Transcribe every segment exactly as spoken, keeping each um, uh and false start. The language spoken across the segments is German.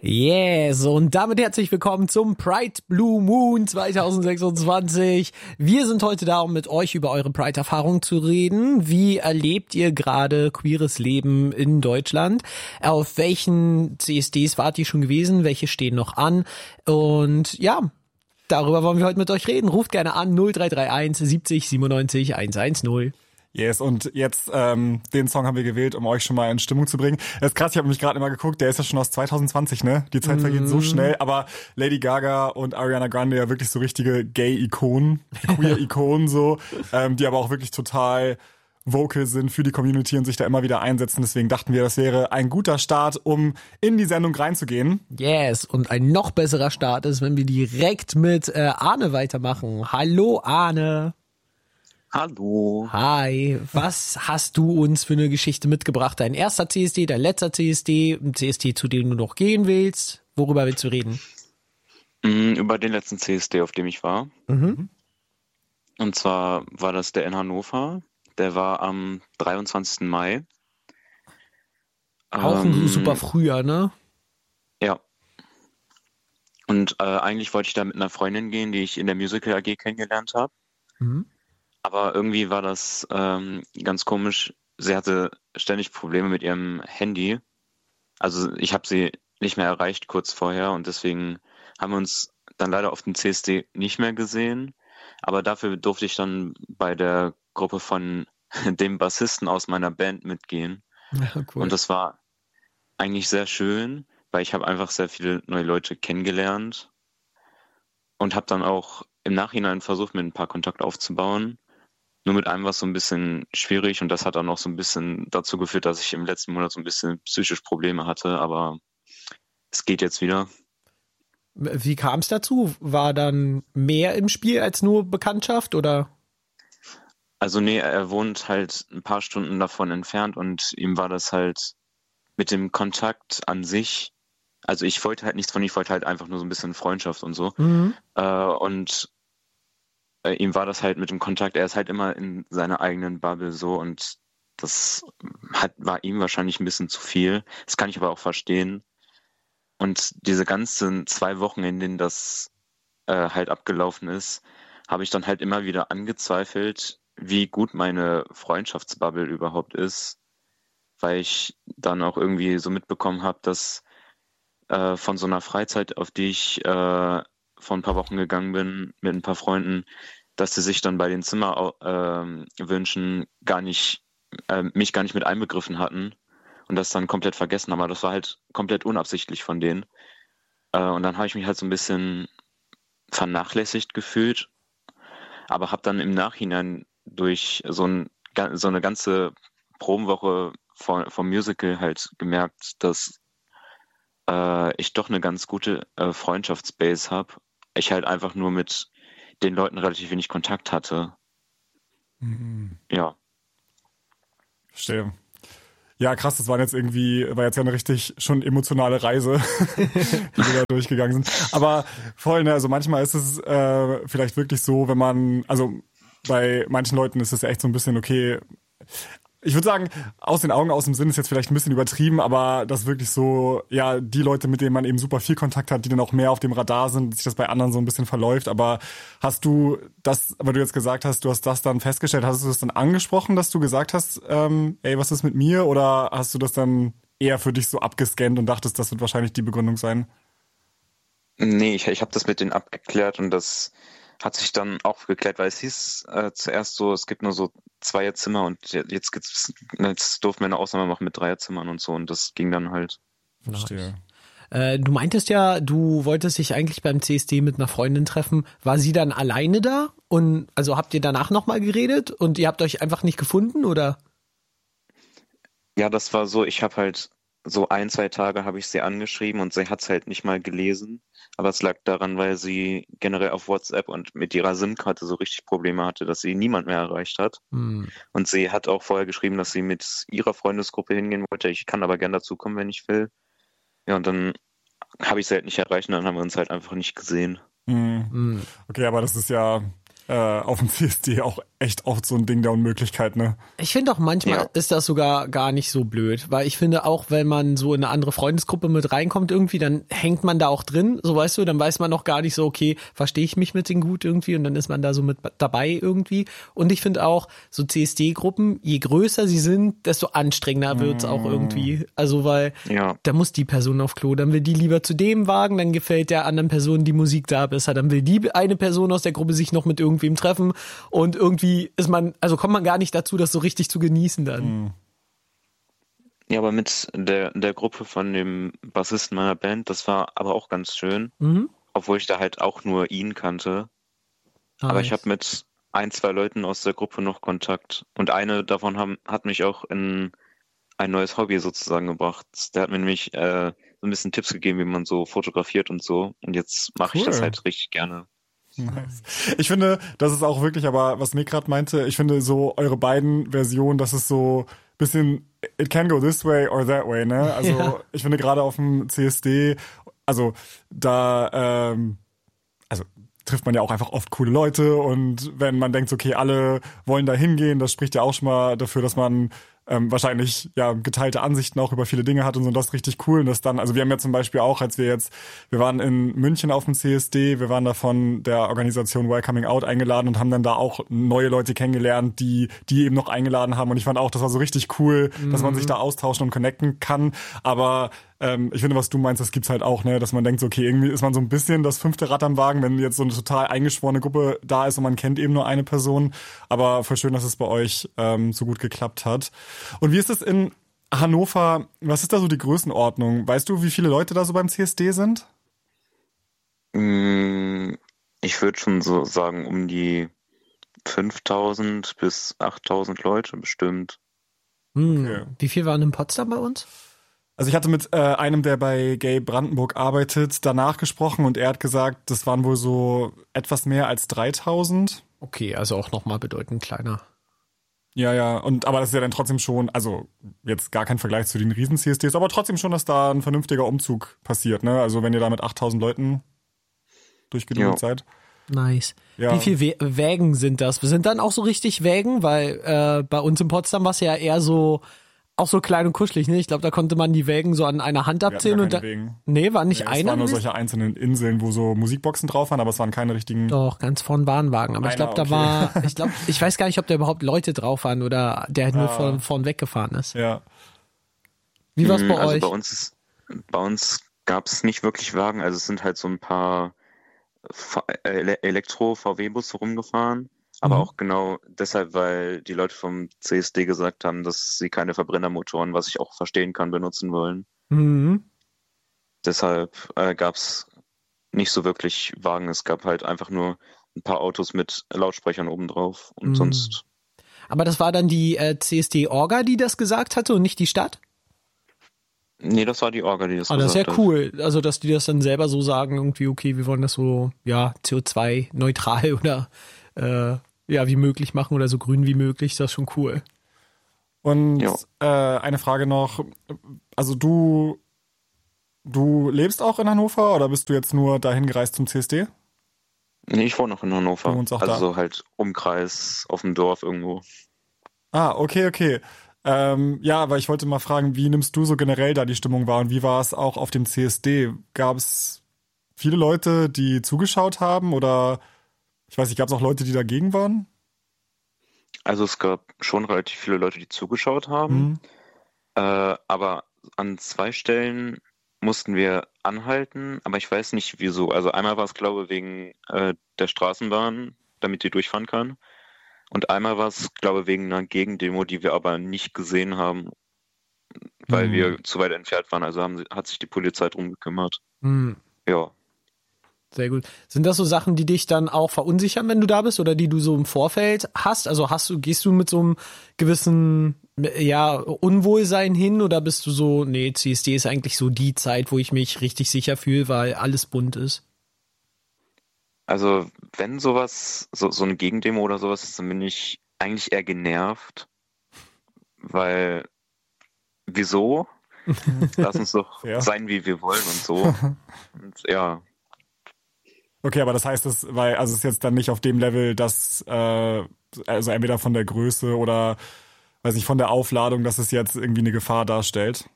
Yes, und damit herzlich willkommen zum Pride Blue Moon zwanzig sechsundzwanzig. Wir sind heute da, um mit euch über eure Pride-Erfahrung zu reden. Wie erlebt ihr gerade queeres Leben in Deutschland? Auf welchen C S Ds wart ihr schon gewesen? Welche stehen noch an? Und ja, darüber wollen wir heute mit euch reden. Ruft gerne an null drei drei eins siebzig siebenundneunzig hundertzehn. Yes, und jetzt, ähm, den Song haben wir gewählt, um euch schon mal in Stimmung zu bringen. Das ist krass, ich habe mich gerade immer geguckt, der ist ja schon aus zwanzig zwanzig, ne? Die Zeit vergeht mm. so schnell, aber Lady Gaga und Ariana Grande ja wirklich so richtige Gay-Ikonen, Queer-Ikonen so, ähm, die aber auch wirklich total vocal sind für die Community und sich da immer wieder einsetzen. Deswegen dachten wir, das wäre ein guter Start, um in die Sendung reinzugehen. Yes, und ein noch besserer Start ist, wenn wir direkt mit äh, Arne weitermachen. Hallo Arne. Hallo. Hi, was hast du uns für eine Geschichte mitgebracht? Dein erster C S D, dein letzter C S D, ein C S D, zu dem du noch gehen willst? Worüber willst du reden? Über den letzten C S D, auf dem ich war. Mhm. Und zwar war das der in Hannover. Der war am dreiundzwanzigsten Mai. Auch ein ähm, super Frühjahr, ne? Ja. Und äh, eigentlich wollte ich da mit einer Freundin gehen, die ich in der Musical A G kennengelernt habe. Mhm. Aber irgendwie war das ähm, ganz komisch. Sie hatte ständig Probleme mit ihrem Handy. Also ich habe sie nicht mehr erreicht kurz vorher und deswegen haben wir uns dann leider auf dem C S D nicht mehr gesehen. Aber dafür durfte ich dann bei der Gruppe von dem Bassisten aus meiner Band mitgehen. Ja, cool. Und das war eigentlich sehr schön, weil ich habe einfach sehr viele neue Leute kennengelernt und habe dann auch im Nachhinein versucht, mit ein paar Kontakte aufzubauen. Nur mit einem war es so ein bisschen schwierig und das hat dann auch so ein bisschen dazu geführt, dass ich im letzten Monat so ein bisschen psychisch Probleme hatte, aber es geht jetzt wieder. Wie kam es dazu? War dann mehr im Spiel als nur Bekanntschaft, oder? Also nee, er wohnt halt ein paar Stunden davon entfernt und ihm war das halt mit dem Kontakt an sich, also ich wollte halt nichts von ihm, ich wollte halt einfach nur so ein bisschen Freundschaft und so. Mhm. Äh, und ihm war das halt mit dem Kontakt, er ist halt immer in seiner eigenen Bubble so und das hat, war ihm wahrscheinlich ein bisschen zu viel. Das kann ich aber auch verstehen. Und diese ganzen zwei Wochen, in denen das äh, halt abgelaufen ist, habe ich dann halt immer wieder angezweifelt, wie gut meine Freundschaftsbubble überhaupt ist, weil ich dann auch irgendwie so mitbekommen habe, dass äh, von so einer Freizeit, auf die ich äh, vor ein paar Wochen gegangen bin mit ein paar Freunden, dass sie sich dann bei den Zimmerwünschen äh, gar nicht, äh, mich gar nicht mit einbegriffen hatten und das dann komplett vergessen haben. Aber das war halt komplett unabsichtlich von denen. Äh, und dann habe ich mich halt so ein bisschen vernachlässigt gefühlt, aber habe dann im Nachhinein durch so, ein, so eine ganze Probenwoche vom, vom Musical halt gemerkt, dass äh, ich doch eine ganz gute äh, Freundschaftsbase habe. Ich halt einfach nur mit den Leuten relativ wenig Kontakt hatte. Mhm. Ja. Verstehe. Ja, krass, das war jetzt irgendwie, war jetzt ja eine richtig schon emotionale Reise, die wir da durchgegangen sind. Aber voll, ne, also manchmal ist es äh, vielleicht wirklich so, wenn man, also bei manchen Leuten ist es ja echt so ein bisschen okay. Ich würde sagen, aus den Augen, aus dem Sinn ist jetzt vielleicht ein bisschen übertrieben, aber das wirklich so, ja, die Leute, mit denen man eben super viel Kontakt hat, die dann auch mehr auf dem Radar sind, sich das bei anderen so ein bisschen verläuft. Aber hast du das, weil du jetzt gesagt hast, du hast das dann festgestellt, hast du das dann angesprochen, dass du gesagt hast, ähm, ey, was ist mit mir? Oder hast du das dann eher für dich so abgescannt und dachtest, das wird wahrscheinlich die Begründung sein? Nee, ich, ich habe das mit denen abgeklärt und das hat sich dann auch geklärt, weil es hieß äh, zuerst so, es gibt nur so Zweierzimmer und jetzt gibt's, jetzt durften wir eine Ausnahme machen mit Dreierzimmern und so und das ging dann halt. Verstehe. Äh, du meintest ja, du wolltest dich eigentlich beim C S D mit einer Freundin treffen. War sie dann alleine da? Und also habt ihr danach nochmal geredet und ihr habt euch einfach nicht gefunden, oder? Ja, das war so, ich habe halt so ein, zwei Tage habe ich sie angeschrieben und sie hat es halt nicht mal gelesen. Aber es lag daran, weil sie generell auf WhatsApp und mit ihrer SIM-Karte so richtig Probleme hatte, dass sie niemand mehr erreicht hat. Hm. Und sie hat auch vorher geschrieben, dass sie mit ihrer Freundesgruppe hingehen wollte. Ich kann aber gern dazukommen, wenn ich will. Ja, und dann habe ich sie halt nicht erreicht und dann haben wir uns halt einfach nicht gesehen. Mhm. Okay, aber das ist ja, äh, auf dem C S D auch echt oft so ein Ding der Unmöglichkeit, ne? Ich finde auch manchmal Ja. ist das sogar gar nicht so blöd, weil ich finde auch, wenn man so in eine andere Freundesgruppe mit reinkommt irgendwie, dann hängt man da auch drin, so weißt du, dann weiß man noch gar nicht so, okay, verstehe ich mich mit denen gut irgendwie und dann ist man da so mit dabei irgendwie. Und ich finde auch, so C S D-Gruppen, je größer sie sind, desto anstrengender wird's auch irgendwie. Also weil Ja. da muss die Person auf Klo, dann will die lieber zu dem Wagen, dann gefällt der anderen Person die Musik da besser, dann will die eine Person aus der Gruppe sich noch mit irgendwem treffen und irgendwie ist man, also kommt man gar nicht dazu, das so richtig zu genießen dann. Ja, aber mit der, der Gruppe von dem Bassisten meiner Band, das war aber auch ganz schön, Mhm. obwohl ich da halt auch nur ihn kannte. Aber ich Nice. habe mit ein, zwei Leuten aus der Gruppe noch Kontakt. Und eine davon haben, hat mich auch in ein neues Hobby sozusagen gebracht. Der hat mir nämlich äh, so ein bisschen Tipps gegeben, wie man so fotografiert und so. Und jetzt mache ich das Cool. halt richtig gerne. Nice. Ich finde, das ist auch wirklich, aber was Nick gerade meinte, ich finde so eure beiden Versionen, das ist so bisschen, it can go this way or that way, ne? Also Ja. ich finde gerade auf dem C S D, also da, ähm, also trifft man ja auch einfach oft coole Leute und wenn man denkt, okay, alle wollen da hingehen, das spricht ja auch schon mal dafür, dass man ähm, wahrscheinlich ja geteilte Ansichten auch über viele Dinge hat und so, und das ist richtig cool. Und das dann, also wir haben ja zum Beispiel auch, als wir jetzt, wir waren in München auf dem C S D, wir waren da von der Organisation Welcoming Out eingeladen und haben dann da auch neue Leute kennengelernt, die die eben noch eingeladen haben. Und ich fand auch, das war so richtig cool, dass man sich da austauschen und connecten kann. Aber ähm, ich finde, was du meinst, das gibt's halt auch, ne, dass man denkt, so, okay, irgendwie ist man so ein bisschen das fünfte Rad am Wagen, wenn jetzt so eine total eingeschworene Gruppe da ist und man kennt eben nur eine Person. Aber voll schön, dass es bei euch ähm, so gut geklappt hat. Und wie ist es in Hannover? Was ist da so die Größenordnung? Weißt du, wie viele Leute da so beim C S D sind? Mm, Ich würde schon so sagen, um die fünftausend bis achttausend Leute bestimmt. Hm. Okay. Wie viel waren in Potsdam bei uns? Also ich hatte mit äh, einem, der bei Gay Brandenburg arbeitet, danach gesprochen und er hat gesagt, das waren wohl so etwas mehr als dreitausend. Okay, also auch nochmal bedeutend kleiner. Ja, ja, und aber das ist ja dann trotzdem schon, also jetzt gar kein Vergleich zu den Riesen-C S Ds, aber trotzdem schon, dass da ein vernünftiger Umzug passiert, ne? Also wenn ihr da mit achttausend Leuten durchgedrungen Jo. seid. Nice. Ja. Wie viel Wä- Wägen sind das? Sind dann auch so richtig Wägen? Weil äh, bei uns in Potsdam war es ja eher so, auch so klein und kuschelig, ne? Ich glaube, da konnte man die Wägen so an einer Hand Wir hatten abzählen. gar Und da, keine Wägen. nee, war nicht Nee, es einer? waren nur gewesen? solche einzelnen Inseln, wo so Musikboxen drauf waren, aber es waren keine richtigen. Doch, ganz vorn waren Wagen. Aber ich Einer, glaube, da okay. war, ich glaube, ich weiß gar nicht, ob da überhaupt Leute drauf waren oder der halt nur Ah. vorn, vorn weggefahren ist. Ja. Wie war's Mm, bei also euch? bei uns ist, bei uns gab es nicht wirklich Wagen, also es sind halt so ein paar Fa- Ele- Elektro-V W-Busse rumgefahren. Aber Mhm. auch genau deshalb, weil die Leute vom C S D gesagt haben, dass sie keine Verbrennermotoren, was ich auch verstehen kann, benutzen wollen. Mhm. Deshalb äh, gab es nicht so wirklich Wagen. Es gab halt einfach nur ein paar Autos mit Lautsprechern obendrauf und Mm. sonst. Aber das war dann die äh, C S D-Orga, die das gesagt hatte und nicht die Stadt? Nee, das war die Orga, die das Ah, das ist ja gesagt hat. cool. Also, dass die das dann selber so sagen, irgendwie, okay, wir wollen das so, ja, C O zwei neutral oder, äh, ja, wie möglich machen oder so grün wie möglich. Das ist schon cool. Und Ja. äh, eine Frage noch, also du du lebst auch in Hannover oder bist du jetzt nur dahin gereist zum C S D? Nee, ich wohne noch in Hannover. Du wohnst auch also da? so halt Umkreis auf dem Dorf irgendwo. Ah, okay, okay. Ähm, ja, aber ich wollte mal fragen, wie nimmst du so generell da die Stimmung wahr und wie war es auch auf dem C S D? Gab es viele Leute, die zugeschaut haben oder ich weiß nicht, gab es auch Leute, die dagegen waren? Also es gab schon relativ viele Leute, die zugeschaut haben. Mhm. Äh, aber an zwei Stellen mussten wir anhalten, aber ich weiß nicht wieso. Also einmal war es, glaube ich, wegen äh, der Straßenbahn, damit die durchfahren kann. Und einmal war es, glaube ich, wegen einer Gegendemo, die wir aber nicht gesehen haben, weil Mhm. wir zu weit entfernt waren. Also haben, sie- hat sich die Polizei drum gekümmert. Hm, Ja. sehr gut. Sind das so Sachen, die dich dann auch verunsichern, wenn du da bist oder die du so im Vorfeld hast? Also hast du, gehst du mit so einem gewissen, ja, Unwohlsein hin oder bist du so, nee, C S D ist eigentlich so die Zeit, wo ich mich richtig sicher fühle, weil alles bunt ist? Also wenn sowas, so, so eine Gegendemo oder sowas ist, dann bin ich eigentlich eher genervt, weil wieso? Lass uns doch Fair. sein, wie wir wollen und so. Und ja, Okay, aber das heißt, das, weil, also es ist jetzt dann nicht auf dem Level, dass, äh, also entweder von der Größe oder, weiß nicht, von der Aufladung, dass es jetzt irgendwie eine Gefahr darstellt.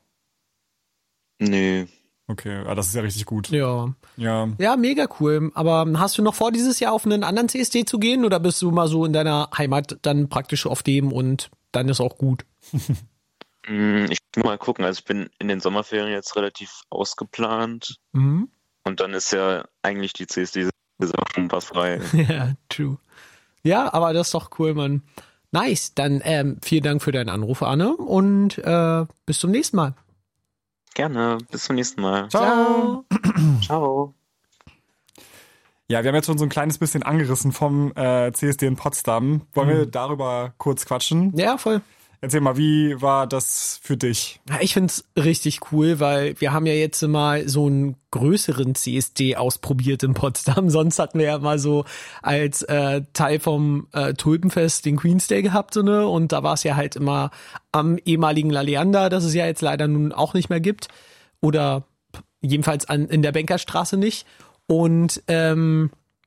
Nee. Okay, ah, das ist ja richtig gut. Ja. Ja. Ja, mega cool. Aber hast du noch vor, dieses Jahr auf einen anderen C S D zu gehen oder bist du mal so in deiner Heimat dann praktisch auf dem und dann ist auch gut? Ich muss mal gucken, also ich bin in den Sommerferien jetzt relativ ausgeplant Mhm. und dann ist ja eigentlich die C S D-Saison schon was frei. Ja, true. Ja, aber das ist doch cool, Mann. Nice. Dann ähm, vielen Dank für deinen Anruf, Anne, und äh, bis zum nächsten Mal. Gerne, bis zum nächsten Mal. Ciao. Ciao. Ja, wir haben jetzt schon so ein kleines bisschen angerissen vom äh, C S D in Potsdam. Wollen Mhm. wir darüber kurz quatschen? Ja, voll. Erzähl mal, wie war das für dich? Ja, ich find's richtig cool, weil wir haben ja jetzt mal so einen größeren C S D ausprobiert in Potsdam. Sonst hatten wir ja mal so als äh, Teil vom äh, Tulpenfest den Queen's Day gehabt, so ne? Und da war es ja halt immer am ehemaligen La Leander, das es ja jetzt leider nun auch nicht mehr gibt. Oder jedenfalls an, in der Bankerstraße nicht. Und ähm,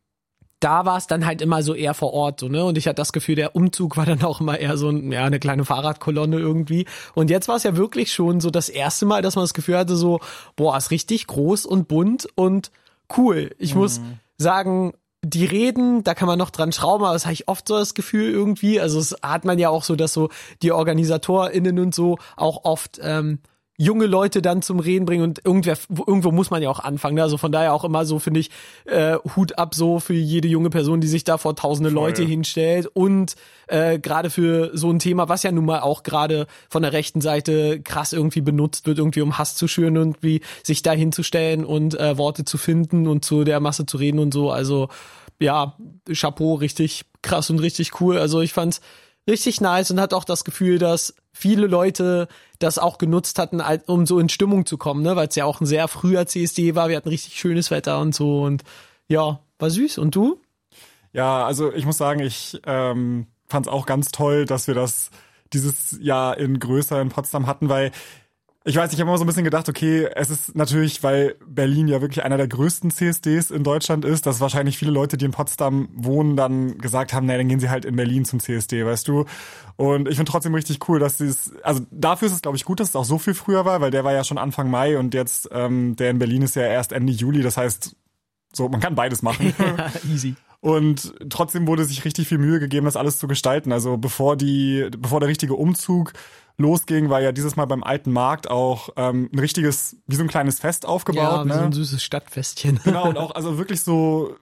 da war es dann halt immer so eher vor Ort, so, ne? Und ich hatte das Gefühl, der Umzug war dann auch immer eher so ein, ja, eine kleine Fahrradkolonne irgendwie. Und jetzt war es ja wirklich schon so das erste Mal, dass man das Gefühl hatte, so, boah, ist richtig groß und bunt und cool. Ich mhm. muss sagen, die Reden, da kann man noch dran schrauben, aber das habe ich oft so das Gefühl irgendwie. Also es hat man ja auch so, dass so die OrganisatorInnen und so auch oft ähm, junge Leute dann zum Reden bringen und irgendwer, irgendwo muss man ja auch anfangen. Also von daher auch immer so, finde ich, äh, Hut ab so für jede junge Person, die sich da vor tausende Voll. Leute hinstellt und äh, gerade für so ein Thema, was ja nun mal auch gerade von der rechten Seite krass irgendwie benutzt wird, irgendwie um Hass zu schüren, irgendwie sich da hinzustellen und äh, Worte zu finden und zu der Masse zu reden und so. Also ja, Chapeau, richtig krass und richtig cool. Also ich fand's richtig nice und hatte auch das Gefühl, dass viele Leute das auch genutzt hatten, um so in Stimmung zu kommen, ne, weil es ja auch ein sehr früher C S D war. Wir hatten richtig schönes Wetter und so und ja, war süß. Und du? Ja, also ich muss sagen, ich ähm, fand es auch ganz toll, dass wir das dieses Jahr in größer in Potsdam hatten, weil ich weiß, ich habe immer so ein bisschen gedacht, okay, es ist natürlich, weil Berlin ja wirklich einer der größten C S Ds in Deutschland ist, dass wahrscheinlich viele Leute, die in Potsdam wohnen, dann gesagt haben, na, dann gehen sie halt in Berlin zum C S D, weißt du? Und ich finde trotzdem richtig cool, dass sie es, also dafür ist es, glaube ich, gut, dass es auch so viel früher war, weil der war ja schon Anfang Mai und jetzt, ähm, der in Berlin ist ja erst Ende Juli, das heißt, so, man kann beides machen. Ja, easy. Und trotzdem wurde sich richtig viel Mühe gegeben, das alles zu gestalten. Also bevor die, bevor der richtige Umzug losging, war ja dieses Mal beim Alten Markt auch ähm, ein richtiges, wie so ein kleines Fest aufgebaut. Ja, wie ne? so ein süßes Stadtfestchen. Genau, und auch also wirklich so,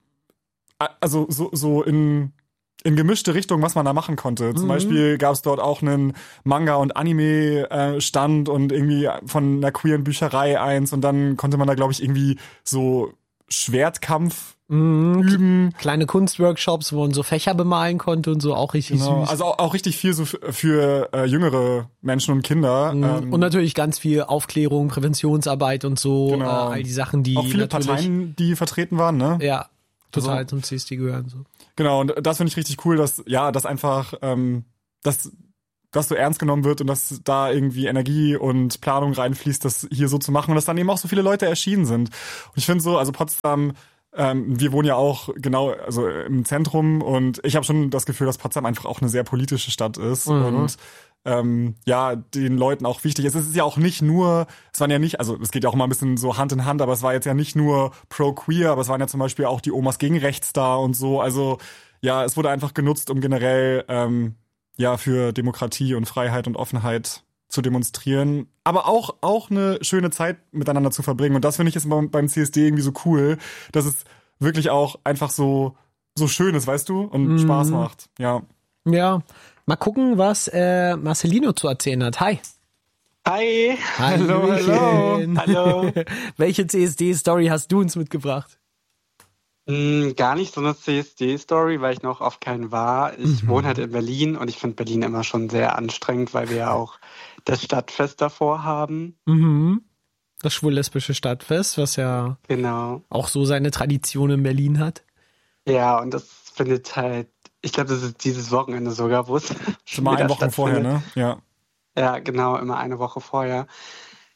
also so, so in, in gemischte Richtung, was man da machen konnte. Zum Mhm. Beispiel gab es dort auch einen Manga- und Anime-Stand und irgendwie von einer queeren Bücherei eins und dann konnte man da, glaube ich, irgendwie so Schwertkampf Mhm. üben. Kleine Kunstworkshops, wo man so Fächer bemalen konnte und so, auch richtig Genau. süß. Also auch, auch richtig viel so für, für äh, jüngere Menschen und Kinder. Mhm. Ähm, Und natürlich ganz viel Aufklärung, Präventionsarbeit und so, Genau. äh, all die Sachen, die auch viele natürlich, Parteien, die vertreten waren, ne? ja, total Also- zum C S D gehören. So. Genau, und das finde ich richtig cool, dass, ja, dass einfach, ähm, dass das so ernst genommen wird und dass da irgendwie Energie und Planung reinfließt, das hier so zu machen und dass dann eben auch so viele Leute erschienen sind. Und ich finde so, also Potsdam, ähm, wir wohnen ja auch genau, also im Zentrum und ich habe schon das Gefühl, dass Potsdam einfach auch eine sehr politische Stadt ist Mhm. und ähm, ja, den Leuten auch wichtig ist. Es ist ja auch nicht nur, es waren ja nicht, also es geht ja auch immer ein bisschen so Hand in Hand, aber es war jetzt ja nicht nur pro-queer, aber es waren ja zum Beispiel auch die Omas gegen rechts da und so. Also ja, es wurde einfach genutzt, um generell ähm, ja für Demokratie und Freiheit und Offenheit zu demonstrieren, aber auch auch eine schöne Zeit miteinander zu verbringen. Und das finde ich jetzt beim, beim C S D irgendwie so cool, dass es wirklich auch einfach so so schön ist, weißt du, und Mhm. Spaß macht. Ja. Ja, mal gucken, was äh, Marcelino zu erzählen hat. Hi. Hi. Hallo, Hallöchen. Hallo. Welche C S D-Story hast du uns mitgebracht? Hm, gar nicht so eine C S D-Story, weil ich noch auf keinen war. Ich Mhm. wohne halt in Berlin und ich finde Berlin immer schon sehr anstrengend, weil wir ja auch das Stadtfest davor haben. Mhm. Das schwul-lesbische Stadtfest, was ja Genau. auch so seine Tradition in Berlin hat. Ja, und das findet halt, ich glaube, das ist dieses Wochenende sogar, wo es Schon mal wieder eine Woche vorher, stattfindet. ne? Ja. Ja, genau, immer eine Woche vorher.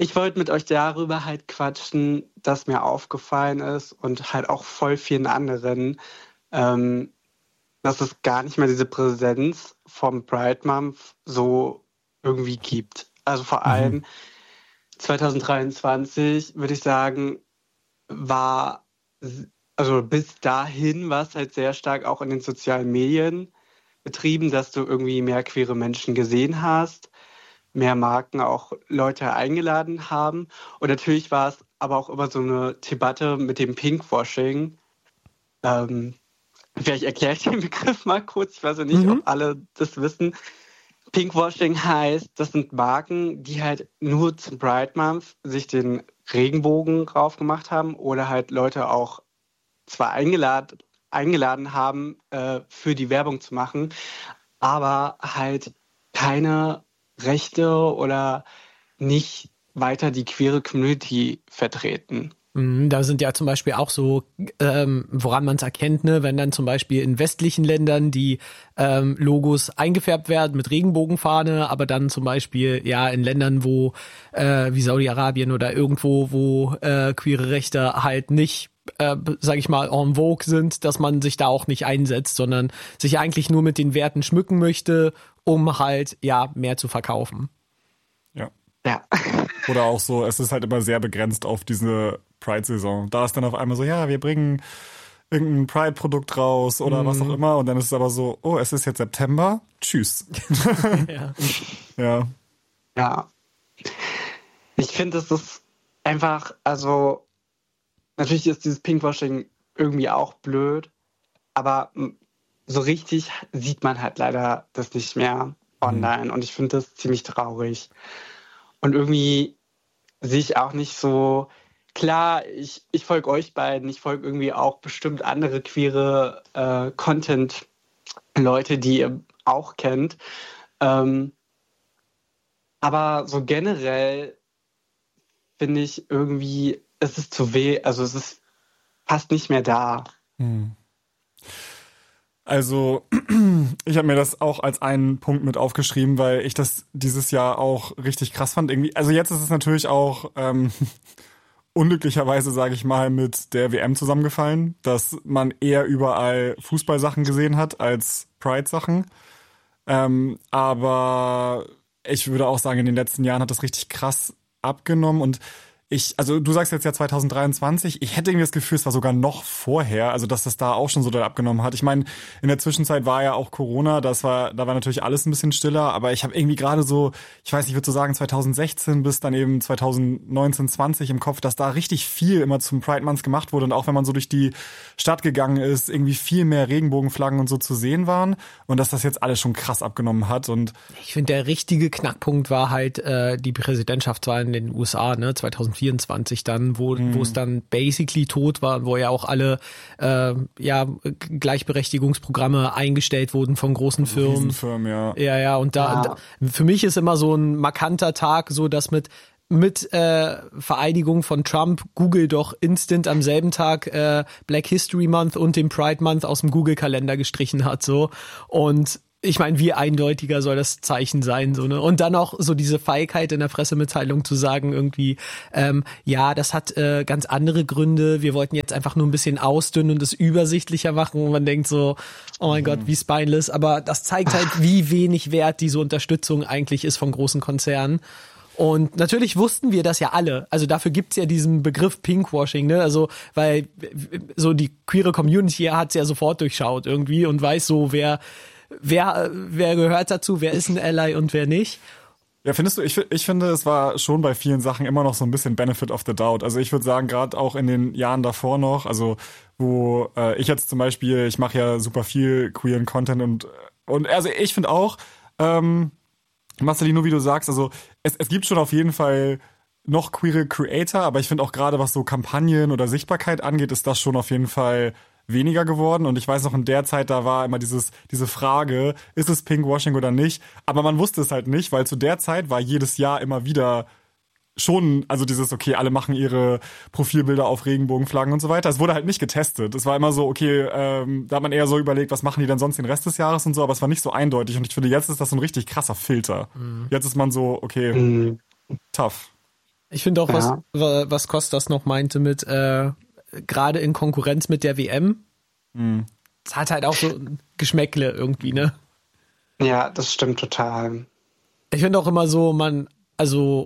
ich wollte mit euch darüber halt quatschen, dass mir aufgefallen ist und halt auch voll vielen anderen, ähm, dass es gar nicht mehr diese Präsenz vom Pride Month so irgendwie gibt. Also vor allem mhm. zwanzig dreiundzwanzig, würde ich sagen, war, also bis dahin war es halt sehr stark auch in den sozialen Medien betrieben, dass du irgendwie mehr queere Menschen gesehen hast, mehr Marken auch Leute eingeladen haben. Und natürlich war es aber auch immer so eine Debatte mit dem Pinkwashing. Ähm, vielleicht erkläre ich den Begriff mal kurz, ich weiß ja nicht, mhm. ob alle das wissen. Pinkwashing heißt, das sind Marken, die halt nur zum Pride Month sich den Regenbogen drauf gemacht haben oder halt Leute auch zwar eingeladen, eingeladen haben, äh, für die Werbung zu machen, aber halt keine Rechte oder nicht weiter die queere Community vertreten. Da sind ja zum Beispiel auch so, ähm, woran man es erkennt, ne, wenn dann zum Beispiel in westlichen Ländern die ähm, Logos eingefärbt werden mit Regenbogenfahne, aber dann zum Beispiel ja in Ländern, wo äh, wie Saudi-Arabien oder irgendwo, wo äh, queere Rechte halt nicht, äh, sag ich mal, en vogue sind, dass man sich da auch nicht einsetzt, sondern sich eigentlich nur mit den Werten schmücken möchte, um halt ja mehr zu verkaufen. Ja. Ja. Oder auch so, es ist halt immer sehr begrenzt auf diese Pride-Saison. Da ist dann auf einmal so, ja, wir bringen irgendein Pride-Produkt raus oder mm. was auch immer. Und dann ist es aber so, oh, es ist jetzt September. Tschüss. ja. ja. Ja. Ich finde, es ist einfach, also natürlich ist dieses Pinkwashing irgendwie auch blöd, aber so richtig sieht man halt leider das nicht mehr online. Mm. Und ich finde das ziemlich traurig. Und irgendwie sehe ich auch nicht so, klar, ich, ich folge euch beiden, ich folge irgendwie auch bestimmt andere queere äh, Content-Leute, die ihr auch kennt. Ähm, aber so generell finde ich irgendwie, es ist zu weh, also es ist fast nicht mehr da. Hm. Also ich habe mir das auch als einen Punkt mit aufgeschrieben, weil ich das dieses Jahr auch richtig krass fand. Irgendwie, also jetzt ist es natürlich auch ähm, unglücklicherweise, sage ich mal, mit der W M zusammengefallen, dass man eher überall Fußballsachen gesehen hat als Pride-Sachen. Ähm, aber ich würde auch sagen, in den letzten Jahren hat das richtig krass abgenommen und Ich, also du sagst jetzt ja zwanzig dreiundzwanzig, ich hätte irgendwie das Gefühl, es war sogar noch vorher, also dass das da auch schon so doll abgenommen hat. Ich meine, in der Zwischenzeit war ja auch Corona, das war, da war natürlich alles ein bisschen stiller, aber ich habe irgendwie gerade so, ich weiß nicht, ich würde so sagen zwanzig sechzehn bis dann eben zwanzig neunzehn, zwanzig im Kopf, dass da richtig viel immer zum Pride Month gemacht wurde und auch wenn man so durch die Stadt gegangen ist, irgendwie viel mehr Regenbogenflaggen und so zu sehen waren und dass das jetzt alles schon krass abgenommen hat. Und ich finde, der richtige Knackpunkt war halt äh, die Präsidentschaftswahl in den U S A, ne, zwanzig vierundzwanzig dann, wo mhm. wo es dann basically tot war, wo ja auch alle äh, ja Gleichberechtigungsprogramme eingestellt wurden von großen Firmen. Riesenfirmen, ja. Ja, ja, und da, ja. da für mich ist immer so ein markanter Tag, so dass mit mit äh, Vereidigung von Trump Google doch instant am selben Tag äh, Black History Month und den Pride Month aus dem Google-Kalender gestrichen hat, so. Und ich meine, wie eindeutiger soll das Zeichen sein, so, ne? Und dann auch so diese Feigheit in der Pressemitteilung zu sagen, irgendwie, ähm, ja, das hat äh, ganz andere Gründe. Wir wollten jetzt einfach nur ein bisschen ausdünnen und es übersichtlicher machen. Und man denkt so, oh mein mhm. Gott, wie spineless. Aber das zeigt halt, wie wenig wert diese Unterstützung eigentlich ist von großen Konzernen. Und natürlich wussten wir das ja alle. Also dafür gibt's ja diesen Begriff Pinkwashing, ne? Also, weil so die queere Community hat's ja sofort durchschaut irgendwie und weiß so, wer Wer, wer gehört dazu, wer ist ein Ally und wer nicht? Ja, findest du, ich, ich finde, es war schon bei vielen Sachen immer noch so ein bisschen Benefit of the Doubt. Also ich würde sagen, gerade auch in den Jahren davor noch, also wo äh, ich jetzt zum Beispiel, ich mache ja super viel queeren Content und, und also ich finde auch, ähm, Marcelino, wie du sagst, also es, es gibt schon auf jeden Fall noch queere Creator, aber ich finde auch gerade, was so Kampagnen oder Sichtbarkeit angeht, ist das schon auf jeden Fall weniger geworden und ich weiß noch in der Zeit, da war immer dieses diese Frage, ist es Pinkwashing oder nicht, aber man wusste es halt nicht, weil zu der Zeit war jedes Jahr immer wieder schon, also dieses, okay, alle machen ihre Profilbilder auf Regenbogenflaggen und so weiter, es wurde halt nicht getestet, es war immer so, okay, ähm, da hat man eher so überlegt, was machen die denn sonst den Rest des Jahres und so, aber es war nicht so eindeutig und ich finde, jetzt ist das so ein richtig krasser Filter. Mhm. Jetzt ist man so, okay, mhm. tough. Ich finde auch, Ja. was, was Kostas noch meinte mit, äh, gerade in Konkurrenz mit der W M, Mhm. es hat halt auch so ein Geschmäckle irgendwie, ne? Ja, das stimmt total. Ich finde auch immer so, man, also,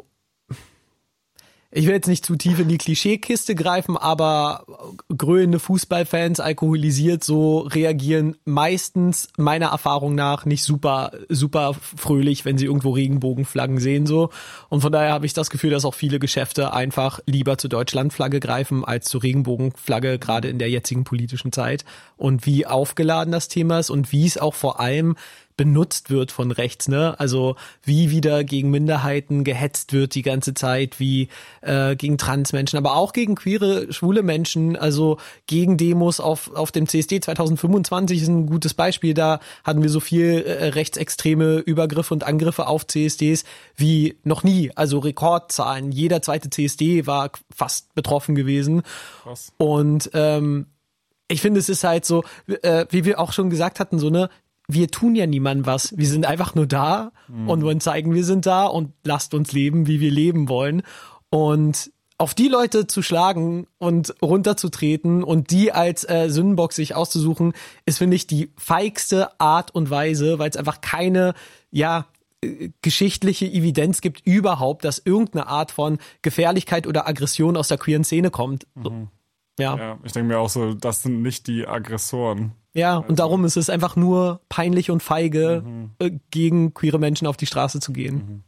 ich will jetzt nicht zu tief in die Klischeekiste greifen, aber grölende Fußballfans, alkoholisiert, so reagieren meistens meiner Erfahrung nach nicht super, super fröhlich, wenn sie irgendwo Regenbogenflaggen sehen, so. Und von daher habe ich das Gefühl, dass auch viele Geschäfte einfach lieber zur Deutschlandflagge greifen als zur Regenbogenflagge, gerade in der jetzigen politischen Zeit. Und wie aufgeladen das Thema ist und wie es auch vor allem benutzt wird von rechts, ne? Also wie wieder gegen Minderheiten gehetzt wird die ganze Zeit, wie äh, gegen Transmenschen, aber auch gegen queere, schwule Menschen, also gegen Demos auf auf dem C S D zwanzig fünfundzwanzig ist ein gutes Beispiel. Da hatten wir so viel äh, rechtsextreme Übergriffe und Angriffe auf C S Ds wie noch nie, also Rekordzahlen. Jeder zweite C S D war fast betroffen gewesen. Krass. Und ähm, ich finde, es ist halt so, äh, wie wir auch schon gesagt hatten, so ne, wir tun ja niemandem was. Wir sind einfach nur da mhm. und wollen zeigen, wir sind da und lasst uns leben, wie wir leben wollen. Und auf die Leute zu schlagen und runterzutreten und die als äh, Sündenbock sich auszusuchen, ist, finde ich, die feigste Art und Weise, weil es einfach keine, ja, äh, geschichtliche Evidenz gibt überhaupt, dass irgendeine Art von Gefährlichkeit oder Aggression aus der queeren Szene kommt. So. Mhm. Ja. Ja, ich denke mir auch so, das sind nicht die Aggressoren. Ja, Also- und darum ist es einfach nur peinlich und feige, äh, gegen queere Menschen auf die Straße zu gehen.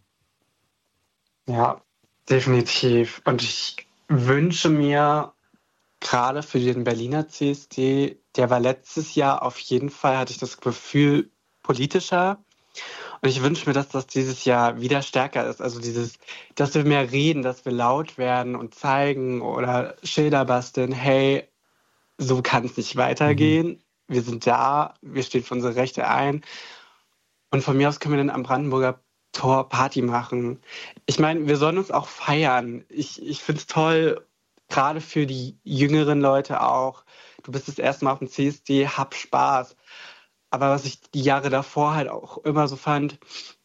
Ja, definitiv. Und ich wünsche mir gerade für den Berliner C S D, der war letztes Jahr auf jeden Fall, hatte ich das Gefühl, politischer. Und ich wünsche mir, dass das dieses Jahr wieder stärker ist. Also dieses, dass wir mehr reden, dass wir laut werden und zeigen oder Schilder basteln, hey, so kann es nicht weitergehen. Wir sind da, wir stehen für unsere Rechte ein. Und von mir aus können wir dann am Brandenburger Tor Party machen. Ich meine, wir sollen uns auch feiern. Ich, ich finde es toll, gerade für die jüngeren Leute auch. Du bist das erste Mal auf dem C S D, hab Spaß. Aber was ich die Jahre davor halt auch immer so fand,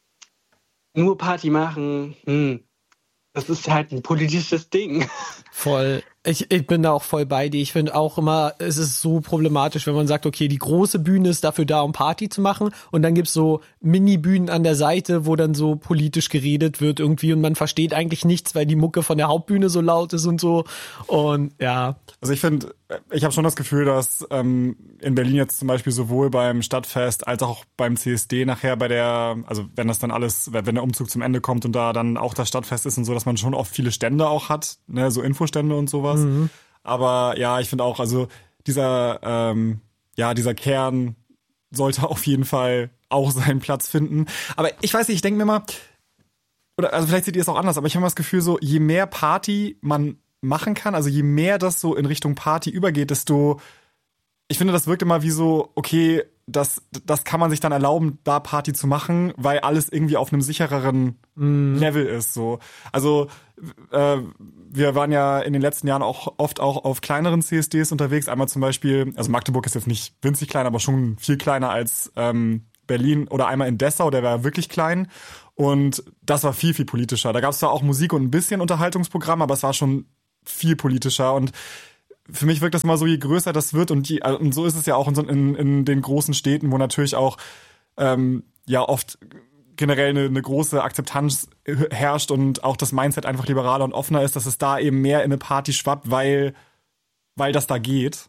nur Party machen, hm, das ist halt ein politisches Ding. Voll. Ich, ich bin da auch voll bei dir. Ich finde auch immer, es ist so problematisch, wenn man sagt, okay, die große Bühne ist dafür da, um Party zu machen und dann gibt's so Mini-Bühnen an der Seite, wo dann so politisch geredet wird irgendwie und man versteht eigentlich nichts, weil die Mucke von der Hauptbühne so laut ist und so. Und ja. Also ich finde, ich habe schon das Gefühl, dass ähm, in Berlin jetzt zum Beispiel sowohl beim Stadtfest als auch beim C S D nachher bei der, also wenn das dann alles, wenn der Umzug zum Ende kommt und da dann auch das Stadtfest ist und so, dass man schon oft viele Stände auch hat, ne, so Infostände und sowas. Mhm. Aber ja, ich finde auch, also dieser, ähm, ja, dieser Kern sollte auf jeden Fall auch seinen Platz finden. Aber ich weiß nicht, ich denke mir mal, oder also vielleicht seht ihr es auch anders, aber ich habe das Gefühl so, je mehr Party man machen kann, also je mehr das so in Richtung Party übergeht, desto, ich finde, das wirkt immer wie so, okay, das, das kann man sich dann erlauben, da Party zu machen, weil alles irgendwie auf einem sichereren mm. Level ist, so. Also, äh, wir waren ja in den letzten Jahren auch oft auch auf kleineren C S Ds unterwegs, einmal zum Beispiel, also Magdeburg ist jetzt nicht winzig klein, aber schon viel kleiner als ähm, Berlin oder einmal in Dessau, der war wirklich klein und das war viel, viel politischer. Da gab es zwar auch Musik und ein bisschen Unterhaltungsprogramm, aber es war schon viel politischer und für mich wirkt das mal so, je größer das wird und, die, und so ist es ja auch in, so, in, in den großen Städten, wo natürlich auch ähm, ja oft generell eine, eine große Akzeptanz herrscht und auch das Mindset einfach liberaler und offener ist, dass es da eben mehr in eine Party schwappt, weil, weil das da geht.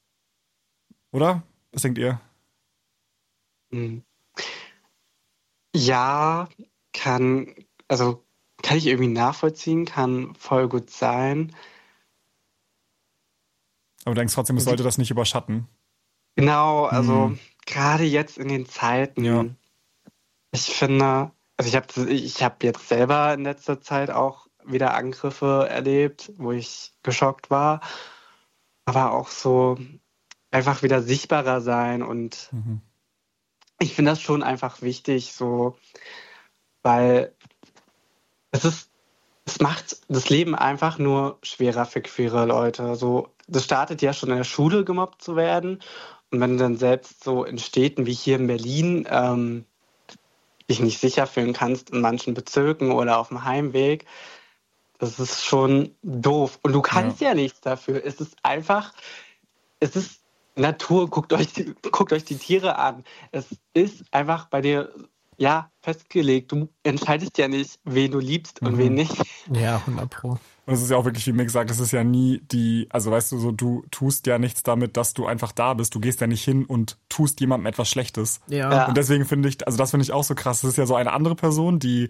Oder? Was denkt ihr? Ja, kann, also kann ich irgendwie nachvollziehen, kann voll gut sein. Aber du denkst trotzdem, es sollte das nicht überschatten. Genau, also Hm. gerade jetzt in den Zeiten. Ja. Ich finde, also ich habe ich hab jetzt selber in letzter Zeit auch wieder Angriffe erlebt, wo ich geschockt war. Aber auch so einfach wieder sichtbarer sein. Und Mhm. ich finde das schon einfach wichtig, so, weil es ist, es macht das Leben einfach nur schwerer für queere Leute. So, das startet ja schon in der Schule, gemobbt zu werden. Und wenn du dann selbst so in Städten wie hier in Berlin ähm, dich nicht sicher fühlen kannst, in manchen Bezirken oder auf dem Heimweg, Das ist schon doof. Und du kannst ja, ja nichts dafür. Es ist einfach, es ist Natur. Guckt euch, die, guckt euch die Tiere an. Es ist einfach bei dir, ja, festgelegt. Du entscheidest ja nicht, wen du liebst und mhm. wen nicht. Ja, hundert Pro. Und es ist ja auch wirklich, wie mir gesagt, es ist ja nie die, also weißt du, so du tust ja nichts damit, dass du einfach da bist. Du gehst ja nicht hin und tust jemandem etwas Schlechtes. Ja. ja. Und deswegen finde ich, also das finde ich auch so krass. Das ist ja so eine andere Person, die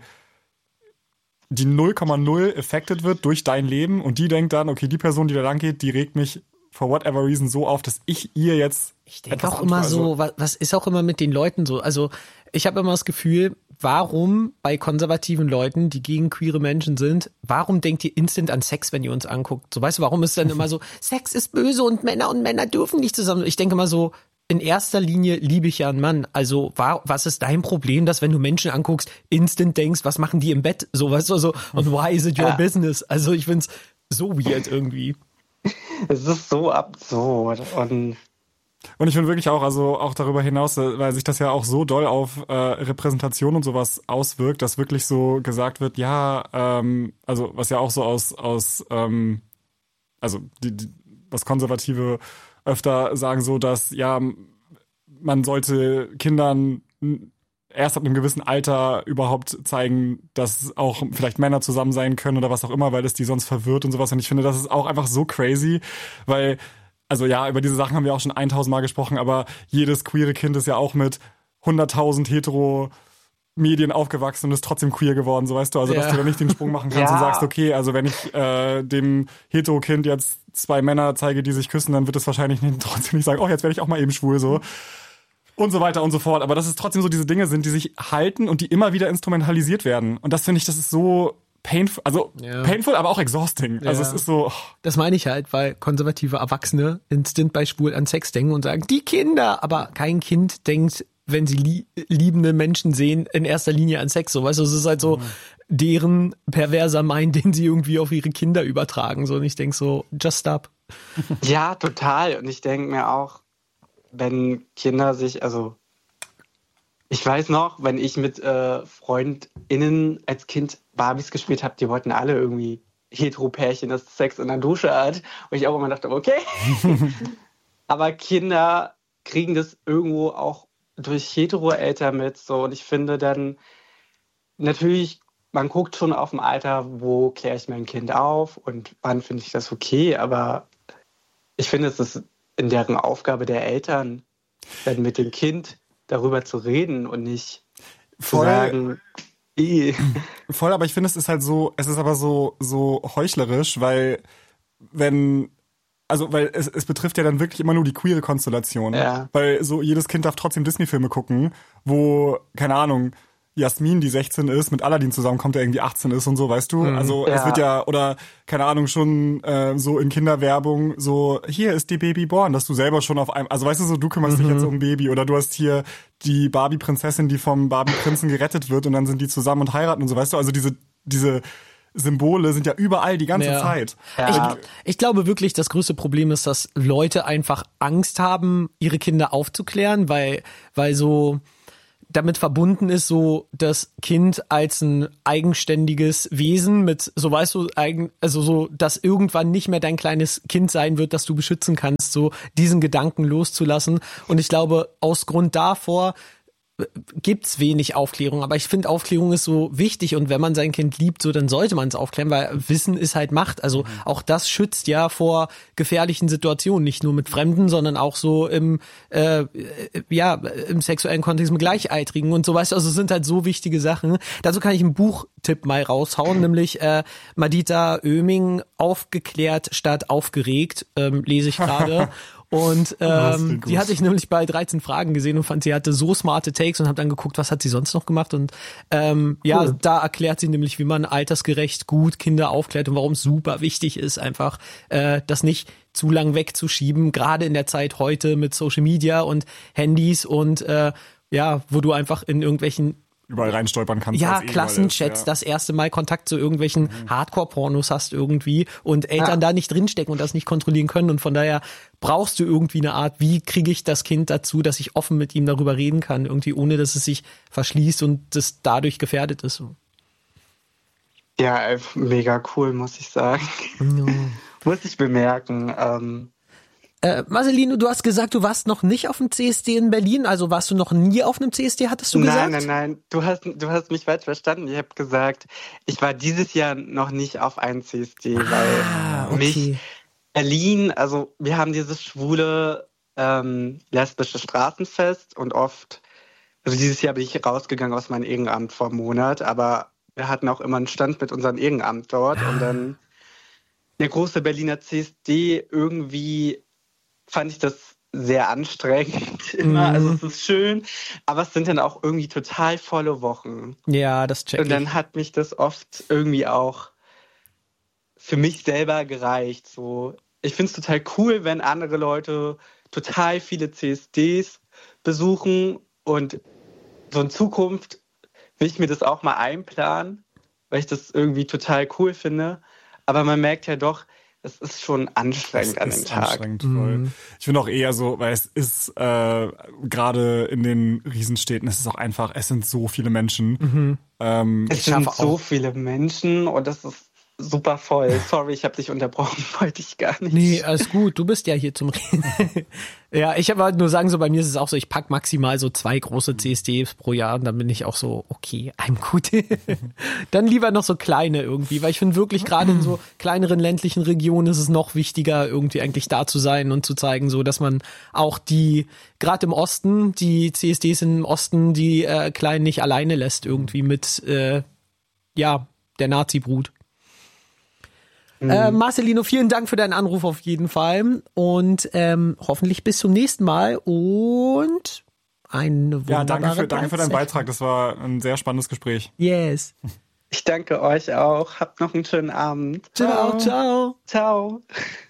die null Komma null affected wird durch dein Leben und die denkt dann, okay, die Person, die da lang geht, die regt mich for whatever reason so auf, dass ich ihr jetzt Ich denke auch immer antue. so, was, was ist auch immer mit den Leuten so? Also ich habe immer das Gefühl, warum bei konservativen Leuten, die gegen queere Menschen sind, warum denkt ihr instant an Sex, wenn ihr uns anguckt? So, weißt du, warum ist dann immer so, Sex ist böse und Männer und Männer dürfen nicht zusammen? Ich denke mal so, in erster Linie liebe ich ja einen Mann. Also war, was ist dein Problem, dass wenn du Menschen anguckst, instant denkst, was machen die im Bett? So, weißt du, so, und why is it your ja. business? Also ich find's so weird irgendwie. Es ist so absurd und Und ich finde wirklich auch, also auch darüber hinaus, weil sich das ja auch so doll auf äh, Repräsentation und sowas auswirkt, dass wirklich so gesagt wird, ja, ähm, also was ja auch so aus, aus ähm, also die, die, was Konservative öfter sagen, so dass ja, man sollte Kindern erst ab einem gewissen Alter überhaupt zeigen, dass auch vielleicht Männer zusammen sein können oder was auch immer, weil es die sonst verwirrt und sowas. Und ich finde, das ist auch einfach so crazy, weil also ja, über diese Sachen haben wir auch schon tausend Mal gesprochen, aber jedes queere Kind ist ja auch mit hunderttausend hetero Medien aufgewachsen und ist trotzdem queer geworden, so weißt du, also ja. dass du da nicht den Sprung machen kannst ja. und sagst, okay, also wenn ich äh, dem hetero-Kind jetzt zwei Männer zeige, die sich küssen, dann wird es wahrscheinlich nicht, trotzdem nicht sagen, oh, jetzt werde ich auch mal eben schwul, so. Und so weiter und so fort. Aber dass es trotzdem so diese Dinge sind, die sich halten und die immer wieder instrumentalisiert werden. Und das finde ich, das ist so painful, also ja. painful, aber auch exhausting. Ja. Also es ist so... Oh. Das meine ich halt, weil konservative Erwachsene instant bei Schwul an Sex denken und sagen, die Kinder, aber kein Kind denkt, wenn sie lie- liebende Menschen sehen, in erster Linie an Sex. So, weißt du, es ist halt so mhm. deren perverser Mind, den sie irgendwie auf ihre Kinder übertragen. So, und ich denke so, just stop. Ja, total. Und ich denke mir auch, wenn Kinder sich, also ich weiß noch, wenn ich mit äh, FreundInnen als Kind Barbies gespielt habe, die wollten alle irgendwie Hetero-Pärchen, das Sex in der Dusche hat. Und ich auch immer dachte, okay. Aber Kinder kriegen das irgendwo auch durch Hetero-Eltern mit. So. Und ich finde dann, natürlich, man guckt schon auf ein Alter, wo kläre ich mein Kind auf und wann finde ich das okay. Aber ich finde, es ist in deren Aufgabe der Eltern, dann mit dem Kind darüber zu reden und nicht Voll. zu sagen, eh. Voll, aber ich finde, es ist halt so, es ist aber so, so heuchlerisch, weil wenn, also, weil es, es betrifft ja dann wirklich immer nur die queere Konstellation. Ja. Weil so jedes Kind darf trotzdem Disney-Filme gucken, wo, keine Ahnung, Jasmin, die sechzehn ist, mit Aladdin zusammenkommt, der irgendwie achtzehn ist und so, weißt du? Mhm. Also Ja. es wird ja, oder keine Ahnung, schon äh, so in Kinderwerbung so, hier ist die Baby born, dass du selber schon auf einem, also weißt du so, du kümmerst Mhm. dich jetzt um ein Baby oder du hast hier die Barbie-Prinzessin, die vom Barbie-Prinzen gerettet wird und dann sind die zusammen und heiraten und so, weißt du? Also diese, diese Symbole sind ja überall die ganze Ja. Zeit. Ja. Ich, ich glaube wirklich, das größte Problem ist, dass Leute einfach Angst haben, ihre Kinder aufzuklären, weil, weil so damit verbunden ist, so das Kind als ein eigenständiges Wesen mit, so weißt du, eigen, also so, dass irgendwann nicht mehr dein kleines Kind sein wird, das du beschützen kannst, so diesen Gedanken loszulassen. Und ich glaube, aus Grund davor gibt's wenig Aufklärung, aber ich finde, Aufklärung ist so wichtig und wenn man sein Kind liebt, so dann sollte man es aufklären, weil Wissen ist halt Macht. Also mhm. auch das schützt ja vor gefährlichen Situationen, nicht nur mit Fremden, sondern auch so im äh, ja im sexuellen Kontext mit Gleichaltrigen und so, weißt du, also es sind halt so wichtige Sachen. Dazu kann ich einen Buchtipp mal raushauen, nämlich äh, Madita Oeming, Aufgeklärt statt aufgeregt, ähm, lese ich gerade. Und ähm, die hatte ich nämlich bei dreizehn Fragen gesehen und fand, sie hatte so smarte Takes und habe dann geguckt, was hat sie sonst noch gemacht. Und ähm, ja, cool. Da erklärt sie nämlich, wie man altersgerecht gut Kinder aufklärt und warum es super wichtig ist, einfach äh, das nicht zu lang wegzuschieben, gerade in der Zeit heute mit Social Media und Handys und äh, ja, wo du einfach in irgendwelchen Überall reinstolpern kannst. ja, als eh Klassenchats, überall ist, ja. das erste Mal Kontakt zu irgendwelchen mhm. Hardcore-Pornos hast irgendwie und Eltern Ja. da nicht drinstecken und das nicht kontrollieren können und von daher brauchst du irgendwie eine Art, wie kriege ich das Kind dazu, dass ich offen mit ihm darüber reden kann, irgendwie ohne, dass es sich verschließt und das dadurch gefährdet ist. Ja, äh, mega cool, muss ich sagen. Ja. Muss ich bemerken. Ähm, Äh, Marcelino, du hast gesagt, du warst noch nicht auf dem C S D in Berlin, also warst du noch nie auf einem C S D, hattest du gesagt? Nein, nein, nein, du hast, du hast mich falsch verstanden. Ich habe gesagt, ich war dieses Jahr noch nicht auf einem C S D, Ah, weil okay. mich Berlin, also wir haben dieses schwule, ähm, lesbische Straßenfest und oft, also dieses Jahr bin ich rausgegangen aus meinem Ehrenamt vor einem Monat, aber wir hatten auch immer einen Stand mit unserem Ehrenamt dort und dann der große Berliner C S D, irgendwie fand ich das sehr anstrengend immer. Mhm. Also es ist schön, aber es sind dann auch irgendwie total volle Wochen. Ja, das check Und ich. dann hat mich das oft irgendwie auch für mich selber gereicht. So, ich finde es total cool, wenn andere Leute total viele C S Ds besuchen und so in Zukunft will ich mir das auch mal einplanen, weil ich das irgendwie total cool finde. Aber man merkt ja doch, es ist schon anstrengend Es an ist dem Tag. anstrengend, voll. Mhm. Ich finde auch eher so, weil es ist äh, gerade in den Riesenstädten, es ist auch einfach, es sind so viele Menschen. Mhm. Ähm, Es ich sind schaffe so auch, viele Menschen und das ist super voll. Sorry, ich habe dich unterbrochen, wollte ich gar nicht. Nee, alles gut, du bist ja hier zum Reden. Ja, ich habe halt nur sagen, so bei mir ist es auch so, ich pack maximal so zwei große C S Ds pro Jahr und dann bin ich auch so, okay, I'm gut. Dann lieber noch so kleine irgendwie, weil ich finde wirklich gerade in so kleineren ländlichen Regionen ist es noch wichtiger, irgendwie eigentlich da zu sein und zu zeigen, so dass man auch die, gerade im Osten, die C S Ds im Osten, die äh, Kleinen nicht alleine lässt irgendwie mit, äh, ja, der Nazi-Brut. Äh, Marcelino, vielen Dank für deinen Anruf auf jeden Fall und ähm, hoffentlich bis zum nächsten Mal und eine wunderbare ja, danke für, danke für deinen Zeit. Beitrag. Das war ein sehr spannendes Gespräch. Yes. Ich danke euch auch. Habt noch einen schönen Abend. Ciao, ciao. Ciao.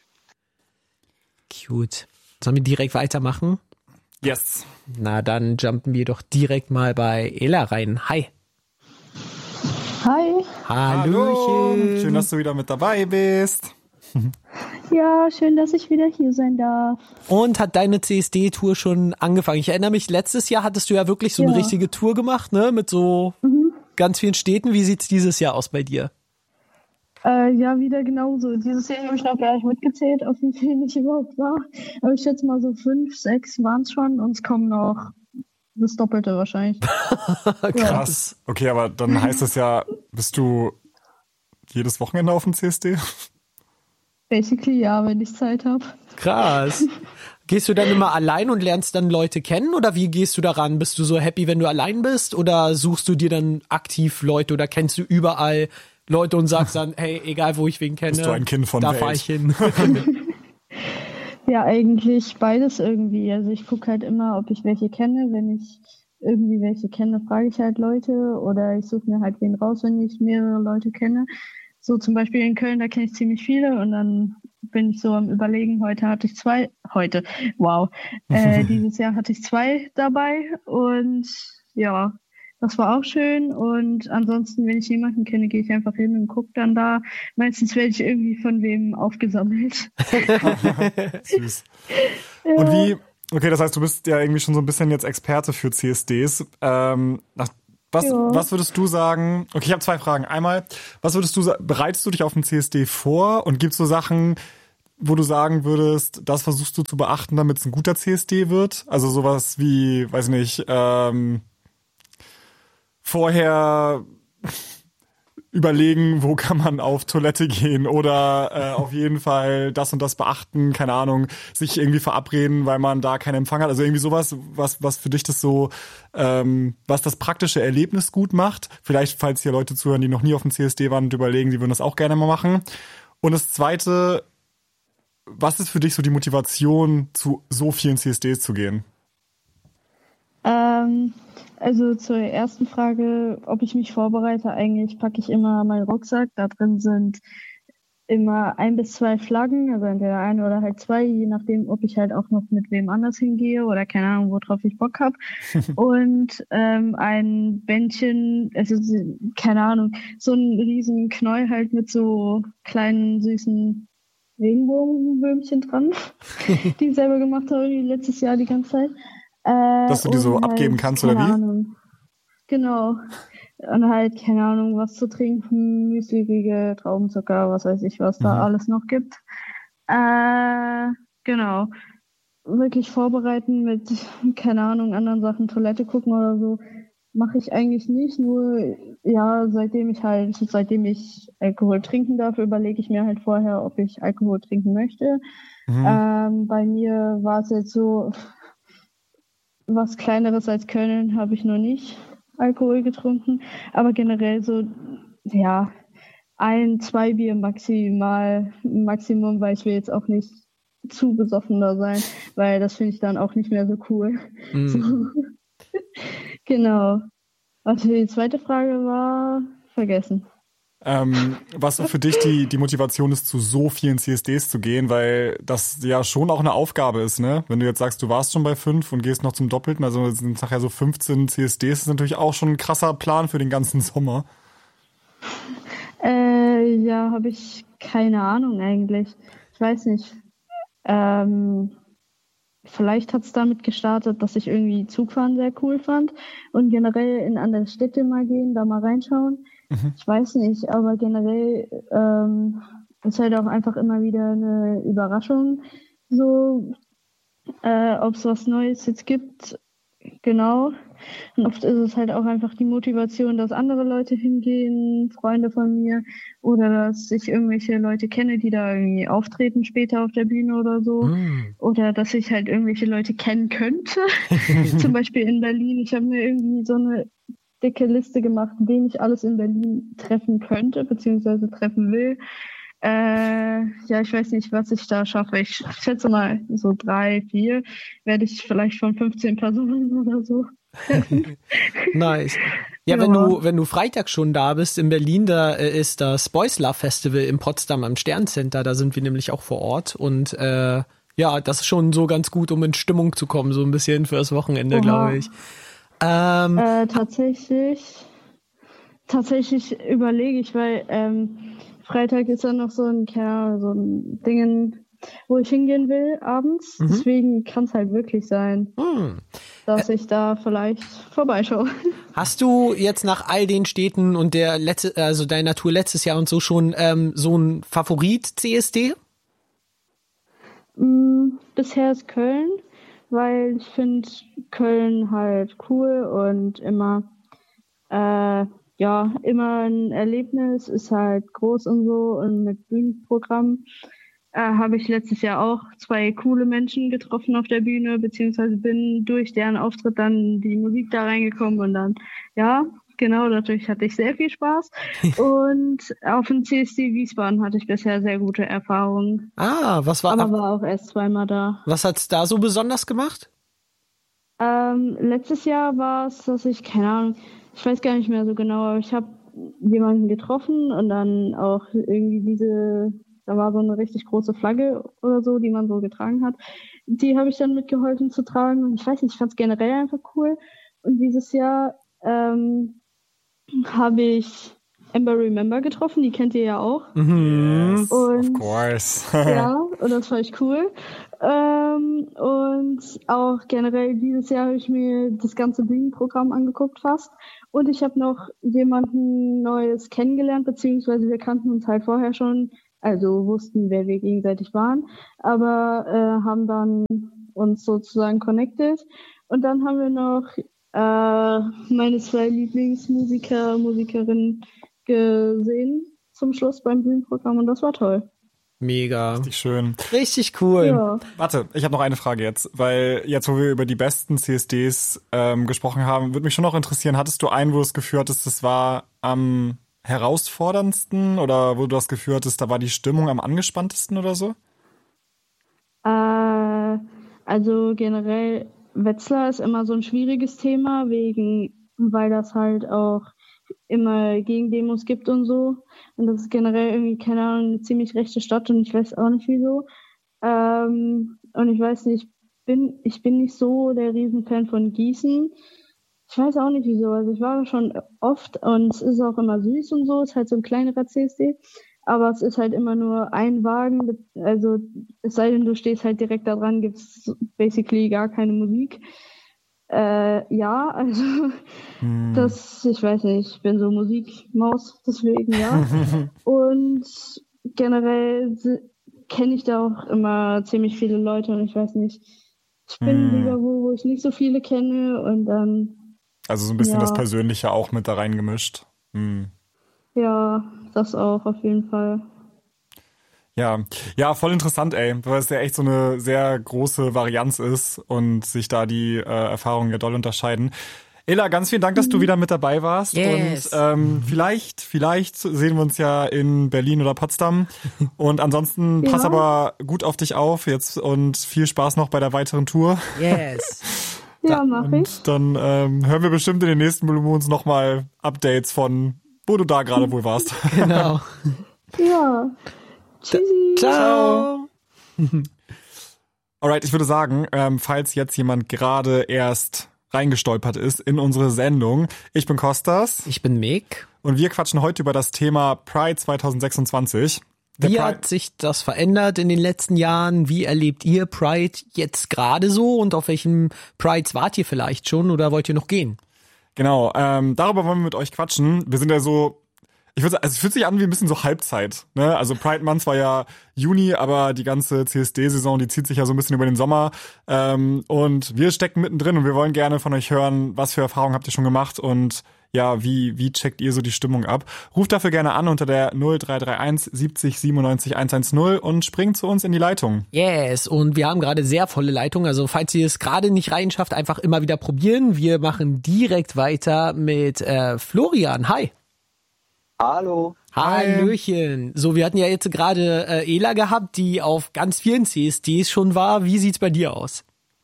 Cute. Sollen wir direkt weitermachen? Yes. Na, dann jumpen wir doch direkt mal bei Ella rein. Hi. Hi. Hallo. Hallöchen. Schön, dass du wieder mit dabei bist. Ja, schön, dass ich wieder hier sein darf. Und hat deine C S D-Tour schon angefangen? Ich erinnere mich, letztes Jahr hattest du ja wirklich so eine Ja. richtige Tour gemacht, ne? Mit so ganz vielen Städten. Wie sieht's dieses Jahr aus bei dir? Äh, ja, wieder genauso. Dieses Jahr habe ich noch gar nicht mitgezählt, auf wie viel ich überhaupt war. Aber ich schätze mal so fünf, sechs waren es schon und es kommen noch das Doppelte wahrscheinlich. Krass. Okay, aber dann heißt es ja, bist du jedes Wochenende auf dem C S D? Basically ja, wenn ich Zeit habe. Krass. Gehst du dann immer allein und lernst dann Leute kennen oder wie gehst du daran? Bist du so happy, wenn du allein bist oder suchst du dir dann aktiv Leute oder kennst du überall Leute und sagst dann, hey, egal wo ich wen kenne, Bist du ein Kind von da Welt? fahr ich hin. Ja, eigentlich beides irgendwie. Also ich gucke halt immer, ob ich welche kenne. Wenn ich irgendwie welche kenne, frage ich halt Leute oder ich suche mir halt wen raus, wenn ich mehrere Leute kenne. So zum Beispiel in Köln, da kenne ich ziemlich viele und dann bin ich so am Überlegen. Heute hatte ich zwei, heute, wow, äh, dieses Jahr hatte ich zwei dabei und ja, das war auch schön und ansonsten, wenn ich jemanden kenne, gehe ich einfach hin und gucke dann da. Meistens werde ich irgendwie von wem aufgesammelt. Süß. Und wie, okay, das heißt, du bist ja irgendwie schon so ein bisschen jetzt Experte für C S Ds. Ähm, nach, was, Ja. was würdest du sagen? Okay, ich habe zwei Fragen. Einmal, was würdest du sagen, bereitest du dich auf den C S D vor und gibt's so Sachen, wo du sagen würdest, das versuchst du zu beachten, damit es ein guter C S D wird? Also sowas wie, weiß nicht, ähm, vorher überlegen, wo kann man auf Toilette gehen oder äh, auf jeden Fall das und das beachten, keine Ahnung, sich irgendwie verabreden, weil man da keinen Empfang hat. Also irgendwie sowas, was was für dich das so, ähm, was das praktische Erlebnis gut macht. Vielleicht, falls hier Leute zuhören, die noch nie auf dem C S D waren und überlegen, die würden das auch gerne mal machen. Und das Zweite, was ist für dich so die Motivation, zu so vielen C S Ds zu gehen? Ähm, also zur ersten Frage, ob ich mich vorbereite, eigentlich packe ich immer meinen Rucksack. Da drin sind immer ein bis zwei Flaggen, also entweder eine oder halt zwei, je nachdem, ob ich halt auch noch mit wem anders hingehe oder keine Ahnung, worauf ich Bock habe. Und ähm, ein Bändchen, also keine Ahnung, so ein riesen Knäuel halt mit so kleinen, süßen Regenbogenwürmchen dran, die ich selber gemacht habe letztes Jahr die ganze Zeit. Äh, Dass du die so und abgeben halt, kannst, keine oder wie? Ahnung. Genau. Und halt, keine Ahnung, was zu trinken, Müsli-Riegel, Traubenzucker, was weiß ich, was da Mhm. alles noch gibt. Äh, genau. Wirklich vorbereiten mit, keine Ahnung, anderen Sachen, Toilette gucken oder so, mache ich eigentlich nicht. Nur, ja, seitdem ich halt, seitdem ich Alkohol trinken darf, überlege ich mir halt vorher, ob ich Alkohol trinken möchte. Mhm. Ähm, bei mir war es jetzt so, was Kleineres als Köln habe ich noch nicht Alkohol getrunken, aber generell so, ja, ein, zwei Bier maximal, Maximum, weil ich will jetzt auch nicht zu besoffen da sein, weil das finde ich dann auch nicht mehr so cool. Mhm. So. Genau. Was für die zweite Frage war, vergessen. Ähm, was so für dich die, die Motivation ist, zu so vielen C S Ds zu gehen, weil das ja schon auch eine Aufgabe ist, ne? Wenn du jetzt sagst, du warst schon bei fünf und gehst noch zum Doppelten, also es sind nachher so fünfzehn C S Ds, ist natürlich auch schon ein krasser Plan für den ganzen Sommer. Äh, ja, habe ich keine Ahnung eigentlich. Ich weiß nicht. Ähm, vielleicht hat es damit gestartet, dass ich irgendwie Zugfahren sehr cool fand und generell in andere Städte mal gehen, da mal reinschauen. Mhm. Ich weiß nicht, aber generell ähm, ist halt auch einfach immer wieder eine Überraschung, so äh, ob es was Neues jetzt gibt. Genau. Und oft ist es halt auch einfach die Motivation, dass andere Leute hingehen, Freunde von mir, oder dass ich irgendwelche Leute kenne, die da irgendwie auftreten später auf der Bühne oder so. Mhm. Oder dass ich halt irgendwelche Leute kennen könnte. Zum Beispiel in Berlin. Ich habe mir irgendwie so eine dicke Liste gemacht, wen ich alles in Berlin treffen könnte, beziehungsweise treffen will. Äh, ja, ich weiß nicht, was ich da schaffe. Ich schätze mal, so drei, vier werde ich vielleicht von fünfzehn Personen oder so treffen. Nice. Ja, Ja. wenn du, wenn du Freitag schon da bist in Berlin, da äh, ist das Boys Love Festival in Potsdam am Sterncenter, da sind wir nämlich auch vor Ort und äh, ja, das ist schon so ganz gut, um in Stimmung zu kommen, so ein bisschen fürs Wochenende, Oha. glaube ich. Ähm, Äh, tatsächlich, tatsächlich überlege ich, weil ähm, Freitag ist dann noch so ein, keine Ahnung, so ein Ding, wo ich hingehen will abends. Mhm. Deswegen kann es halt wirklich sein, hm. dass ich da vielleicht vorbeischaue. Hast du jetzt nach all den Städten und der letzte, also deiner Tour letztes Jahr und so schon ähm, so ein Favorit-C S D? Mm, bisher ist Köln, weil ich finde Köln halt cool und immer, äh, ja, immer ein Erlebnis, ist halt groß und so und mit Bühnenprogramm. Äh, habe ich letztes Jahr auch zwei coole Menschen getroffen auf der Bühne, beziehungsweise bin durch deren Auftritt dann in die Musik da reingekommen und dann, ja, genau, dadurch hatte ich sehr viel Spaß. Und auf dem C S D Wiesbaden hatte ich bisher sehr gute Erfahrungen, Ah, was war, aber war auch erst zweimal da. was hat's da so besonders gemacht? Ähm, letztes Jahr war es, dass ich, keine Ahnung, ich weiß gar nicht mehr so genau, aber ich habe jemanden getroffen und dann auch irgendwie diese, da war so eine richtig große Flagge oder so, die man so getragen hat. Die habe ich dann mitgeholfen zu tragen und ich weiß nicht, ich fand es generell einfach cool. Und dieses Jahr ähm, habe ich Amber Remember getroffen, die kennt ihr ja auch. Mhm. Yes, of Und course. ja, und das fand ich cool. Ähm, und auch generell dieses Jahr habe ich mir das ganze Bühnenprogramm angeguckt fast. Und ich habe noch jemanden Neues kennengelernt, beziehungsweise wir kannten uns halt vorher schon, also wussten, wer wir gegenseitig waren, aber äh, haben dann uns sozusagen connected. Und dann haben wir noch äh, meine zwei Lieblingsmusiker, Musikerinnen gesehen zum Schluss beim Bühnenprogramm und das war toll. Mega. Richtig schön. Richtig cool. Ja. Warte, ich habe noch eine Frage jetzt, weil jetzt, wo wir über die besten C S Ds ähm, gesprochen haben, würde mich schon noch interessieren, hattest du einen, wo du das Gefühl hattest, das war am herausforderndsten oder wo du das Gefühl hattest, da war die Stimmung am angespanntesten oder so? Äh, also generell, Wetzlar ist immer so ein schwieriges Thema, wegen, weil das halt auch immer Gegendemos gibt und so. Und das ist generell irgendwie, keine Ahnung, eine ziemlich rechte Stadt und ich weiß auch nicht wieso. Ähm, und ich weiß nicht, bin, ich bin nicht so der Riesenfan von Gießen. Ich weiß auch nicht wieso. Also ich war da schon oft und es ist auch immer süß und so. Es ist halt so ein kleinerer C S D. Aber es ist halt immer nur ein Wagen. Also es sei denn, du stehst halt direkt da dran, gibt es basically gar keine Musik. Äh, ja, also Hm. das, ich weiß nicht, ich bin so Musikmaus, deswegen ja. Und generell kenne ich da auch immer ziemlich viele Leute und ich weiß nicht, ich bin Hm. lieber wo, wo ich nicht so viele kenne und dann, Also so ein bisschen Ja. das Persönliche auch mit da reingemischt. Hm. ja, das auch auf jeden Fall. Ja, ja, voll interessant, ey, weil es ja echt so eine sehr große Varianz ist und sich da die äh, Erfahrungen ja doll unterscheiden. Ela, ganz vielen Dank, dass du wieder mit dabei warst. Yes. Und ähm, vielleicht, vielleicht sehen wir uns ja in Berlin oder Potsdam. Und ansonsten Ja. pass aber gut auf dich auf jetzt und viel Spaß noch bei der weiteren Tour. Yes. Ja, mach ich. Und dann ähm, hören wir bestimmt in den nächsten Blue Moons nochmal Updates von, wo du da gerade wohl warst. Genau. Ja. Tschüssi. Ciao. Alright, ich würde sagen, ähm, falls jetzt jemand gerade erst reingestolpert ist in unsere Sendung, ich bin Kostas Ich bin Mick. und wir quatschen heute über das Thema Pride zwanzig sechsundzwanzig. Der Wie Pride- hat sich das verändert in den letzten Jahren? Wie erlebt ihr Pride jetzt gerade so? Und auf welchen Prides wart ihr vielleicht schon oder wollt ihr noch gehen? Genau, ähm, darüber wollen wir mit euch quatschen. Wir sind ja so, ich würde sagen, also es fühlt sich an wie ein bisschen so Halbzeit. Ne? Also Pride Month war ja Juni, aber die ganze C S D-Saison, die zieht sich ja so ein bisschen über den Sommer. Ähm, und wir stecken mittendrin und wir wollen gerne von euch hören, was für Erfahrungen habt ihr schon gemacht und ja, wie wie checkt ihr so die Stimmung ab? Ruft dafür gerne an unter der null drei drei eins siebzig siebenundneunzig hundertzehn und springt zu uns in die Leitung. Yes, und wir haben gerade sehr volle Leitungen. Also falls ihr es gerade nicht reinschafft, einfach immer wieder probieren. Wir machen direkt weiter mit äh, Florian. Hi. Hallo. Hallöchen. So, wir hatten ja jetzt gerade äh, Ela gehabt, die auf ganz vielen C S Ds schon war. Wie sieht's bei dir aus?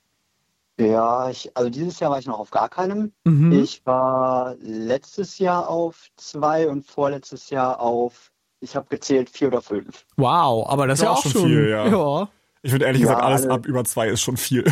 Ja, ich, also dieses Jahr war ich noch auf gar keinem. Mhm. Ich war letztes Jahr auf zwei und vorletztes Jahr auf, ich habe gezählt, vier oder fünf. Wow, aber das ist ja auch schon viel, ja. ja. Ich finde ehrlich Ja, gesagt, alles alle- ab über zwei ist schon viel.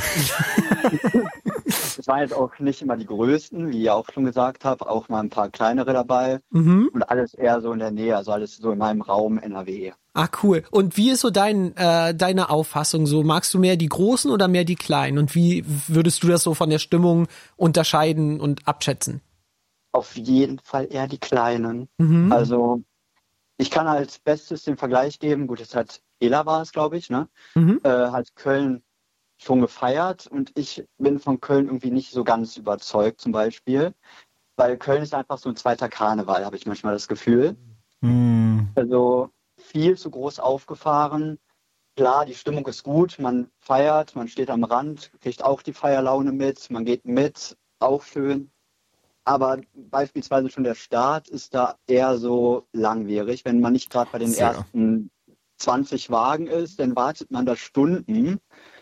Es waren jetzt auch nicht immer die größten, wie ihr auch schon gesagt habt, auch mal ein paar kleinere dabei Mhm. und alles eher so in der Nähe, also alles so in meinem Raum N R W. Ah, cool. Und wie ist so dein, äh, deine Auffassung? So, magst du mehr die großen oder mehr die kleinen? Und wie würdest du das so von der Stimmung unterscheiden und abschätzen? Auf jeden Fall eher die kleinen. Mhm. Also ich kann als Bestes den Vergleich geben, gut, es hat Ela war es, glaube ich, ne? Mhm. äh, hat Köln schon gefeiert und ich bin von Köln irgendwie nicht so ganz überzeugt zum Beispiel, weil Köln ist einfach so ein zweiter Karneval, habe ich manchmal das Gefühl. Hm. Also viel zu groß aufgefahren. Klar, die Stimmung ist gut, man feiert, man steht am Rand, kriegt auch die Feierlaune mit, man geht mit, auch schön. Aber beispielsweise schon der Start ist da eher so langwierig. Wenn man nicht gerade bei den Sehr. ersten zwanzig Wagen ist, dann wartet man da Stunden,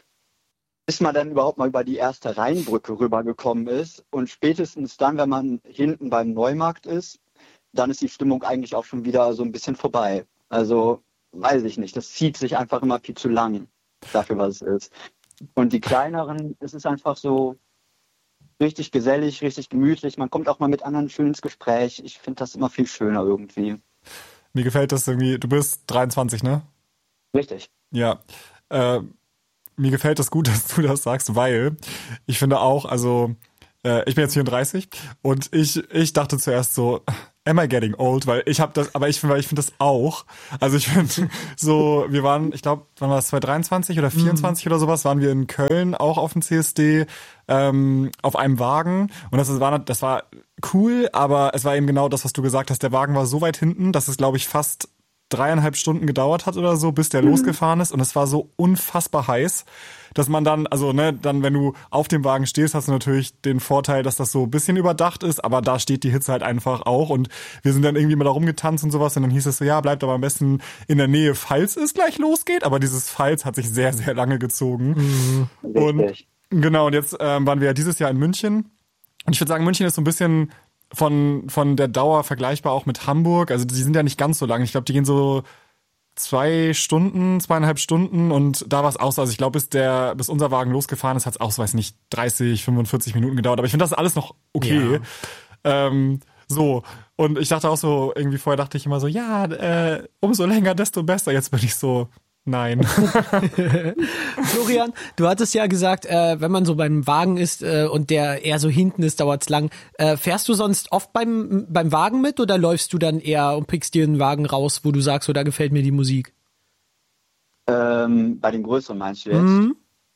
bis man dann überhaupt mal über die erste Rheinbrücke rübergekommen ist. Und spätestens dann, wenn man hinten beim Neumarkt ist, dann ist die Stimmung eigentlich auch schon wieder so ein bisschen vorbei. Also weiß ich nicht, das zieht sich einfach immer viel zu lang dafür, was es ist. Und die kleineren, es ist einfach so richtig gesellig, richtig gemütlich. Man kommt auch mal mit anderen schön ins Gespräch. Ich finde das immer viel schöner irgendwie. Mir gefällt das irgendwie, du bist dreiundzwanzig, ne? Richtig. Ja, äh, mir gefällt das gut, dass du das sagst, weil ich finde auch, also äh, ich bin jetzt vierunddreißig und ich ich dachte zuerst so, am I getting old? Weil ich habe das, aber ich finde, ich finde das auch. Also ich finde so, wir waren, ich glaube, wann war das, zwanzig dreiundzwanzig oder vierundzwanzig oder sowas, waren wir in Köln auch auf dem C S D ähm, auf einem Wagen und das war das war cool, aber es war eben genau das, was du gesagt hast. Der Wagen war so weit hinten, dass es, glaube ich, fast dreieinhalb Stunden gedauert hat oder so, bis der losgefahren ist und es war so unfassbar heiß, dass man dann, also ne, dann wenn du auf dem Wagen stehst, hast du natürlich den Vorteil, dass das so ein bisschen überdacht ist, aber da steht die Hitze halt einfach auch und wir sind dann irgendwie mal da rumgetanzt und sowas und dann hieß es so, ja, bleibt aber am besten in der Nähe, falls es gleich losgeht, aber dieses Falls hat sich sehr, sehr lange gezogen. Mhm. Und Richtig. genau, und jetzt ähm, waren wir ja dieses Jahr in München und ich würde sagen, München ist so ein bisschen von von der Dauer vergleichbar auch mit Hamburg. Also die sind ja nicht ganz so lang. Ich glaube, die gehen so zwei Stunden, zweieinhalb Stunden und da war es auch so. Also ich glaube, bis der, bis unser Wagen losgefahren ist, hat es auch so, weiß nicht, dreißig, fünfundvierzig Minuten gedauert. Aber ich finde das alles noch okay. Ja. Ähm, so. Und ich dachte auch so, irgendwie vorher dachte ich immer so, ja, äh, umso länger, desto besser. Jetzt bin ich so, Nein. Florian, du hattest ja gesagt, äh, wenn man so beim Wagen ist äh, und der eher so hinten ist, dauert's lang. Äh, fährst du sonst oft beim beim Wagen mit oder läufst du dann eher und pickst dir einen Wagen raus, wo du sagst, so da gefällt mir die Musik? Ähm, bei den größeren meinst du jetzt? Mhm.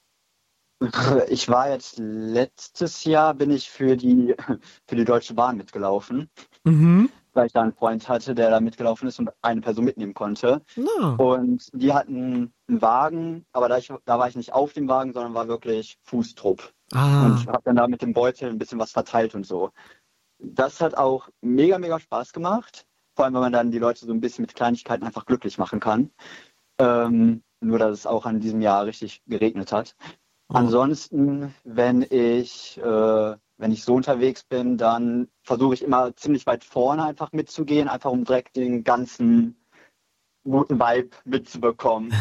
Ich war jetzt letztes Jahr bin ich für die für die Deutsche Bahn mitgelaufen, Mhm. weil ich da einen Freund hatte, der da mitgelaufen ist und eine Person mitnehmen konnte. Na. Und die hatten einen Wagen, aber da, ich, da war ich nicht auf dem Wagen, sondern war wirklich Fußtrupp. Ah. Und habe dann da mit dem Beutel ein bisschen was verteilt und so. Das hat auch mega, mega Spaß gemacht. Vor allem, wenn man dann die Leute so ein bisschen mit Kleinigkeiten einfach glücklich machen kann. Ähm, nur, dass es auch an diesem Jahr richtig geregnet hat. Oh. Ansonsten, wenn ich, äh, wenn ich so unterwegs bin, dann versuche ich immer ziemlich weit vorne einfach mitzugehen, einfach um direkt den ganzen guten Vibe mitzubekommen.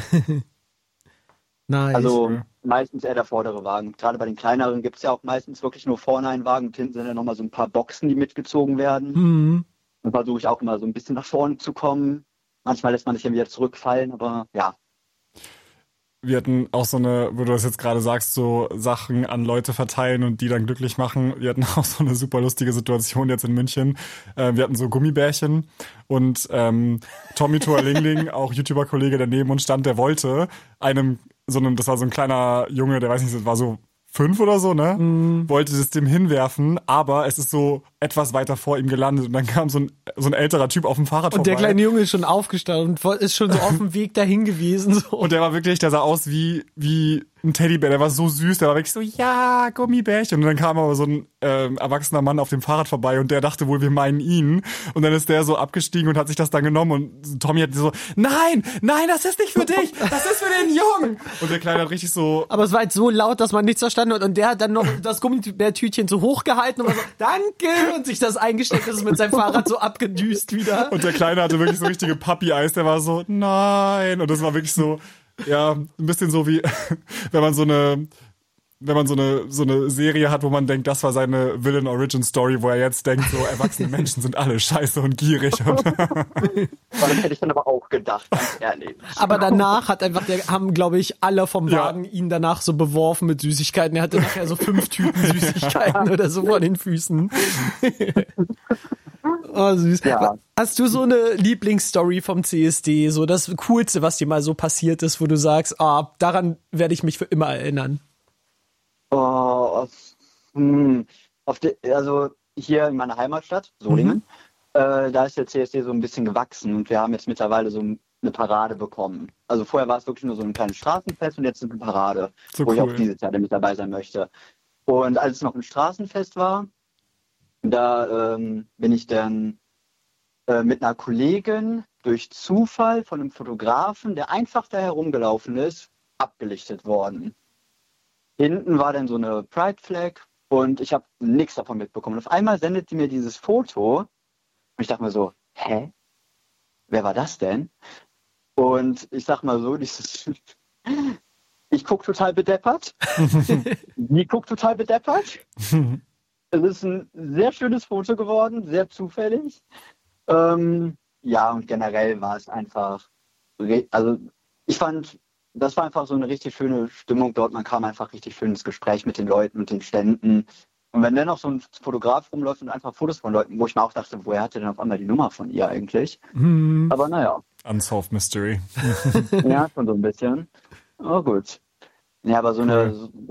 Nice. Also Ja. meistens eher der vordere Wagen. Gerade bei den kleineren gibt es ja auch meistens wirklich nur vorne einen Wagen und hinten sind ja nochmal so ein paar Boxen, die mitgezogen werden. Mhm. Dann versuche ich auch immer so ein bisschen nach vorne zu kommen. Manchmal lässt man sich ja wieder zurückfallen, aber ja. Wir hatten auch so eine, wo du das jetzt gerade sagst, so Sachen an Leute verteilen und die dann glücklich machen. Wir hatten auch so eine super lustige Situation jetzt in München. Äh, wir hatten so Gummibärchen und ähm, Tommy Toalingling, auch YouTuber-Kollege, der neben uns stand, der wollte einem, so einem, das war so ein kleiner Junge, der weiß nicht, das war so fünf oder so, ne? Mhm. Wollte das dem hinwerfen, aber es ist so etwas weiter vor ihm gelandet und dann kam so ein, so ein älterer Typ auf dem Fahrrad Und vorbei. der kleine Junge ist schon aufgestanden und voll- ist schon so auf dem Weg dahin gewesen. So. Und der war wirklich, der sah aus wie, wie ein Teddybär, der war so süß, der war wirklich so, ja, Gummibärchen. Und dann kam aber so ein ähm, erwachsener Mann auf dem Fahrrad vorbei und der dachte wohl, wir meinen ihn. Und dann ist der so abgestiegen und hat sich das dann genommen und Tommy hat so, nein, nein, das ist nicht für dich, das ist für den Jungen. Und der Kleine hat richtig so, Aber es war jetzt so laut, dass man nichts verstanden hat und der hat dann noch das Gummibärtütchen so hochgehalten und war so, danke, und sich das eingesteckt und ist mit seinem Fahrrad so abgedüst wieder. und der Kleine hatte wirklich so richtige Puppy-Eyes, der war so, nein. Und das war wirklich so, ja, ein bisschen so wie, wenn man so eine, wenn man so eine, so eine Serie hat, wo man denkt, das war seine Villain-Origin-Story, wo er jetzt denkt, so erwachsene Menschen sind alle scheiße und gierig. Und Das hätte ich dann aber auch gedacht, ganz ehrlich. Aber danach hat einfach, der, haben, glaube ich, alle vom Ja. Wagen ihn danach so beworfen mit Süßigkeiten. Er hatte nachher so fünf Tüten Süßigkeiten oder so vor den Füßen. Oh, süß. Ja. Hast du so eine Lieblingsstory vom C S D? So das Coolste, was dir mal so passiert ist, wo du sagst, ah, daran werde ich mich für immer erinnern. Oh, auf, hm, auf de, also hier in meiner Heimatstadt, Solingen, äh, da ist der C S D so ein bisschen gewachsen und wir haben jetzt mittlerweile so eine Parade bekommen. Also vorher war es wirklich nur so ein kleines Straßenfest und jetzt eine Parade, So wo ich cool. auch dieses Jahr mit dabei sein möchte. Und als es noch ein Straßenfest war, da ähm, bin ich dann äh, mit einer Kollegin durch Zufall von einem Fotografen, der einfach da herumgelaufen ist, abgelichtet worden. Hinten war dann so eine Pride Flag und ich habe nichts davon mitbekommen. Auf einmal sendet die mir dieses Foto und ich dachte mir so, hä? Wer war das denn? Und ich sag mal so, dieses ich guck total bedeppert. Die guckt total bedeppert. Es ist ein sehr schönes Foto geworden, sehr zufällig. Ähm, ja, und generell war es einfach, re- also ich fand, das war einfach so eine richtig schöne Stimmung dort. Man kam einfach richtig schön ins Gespräch mit den Leuten und den Ständen. Und wenn dann noch so ein Fotograf rumläuft und einfach Fotos von Leuten, wo ich mir auch dachte, woher hatte denn auf einmal die Nummer von ihr eigentlich? Hm. Aber naja, Unsolved Mystery. ja, schon so ein bisschen. Oh gut. Ja, aber so eine, so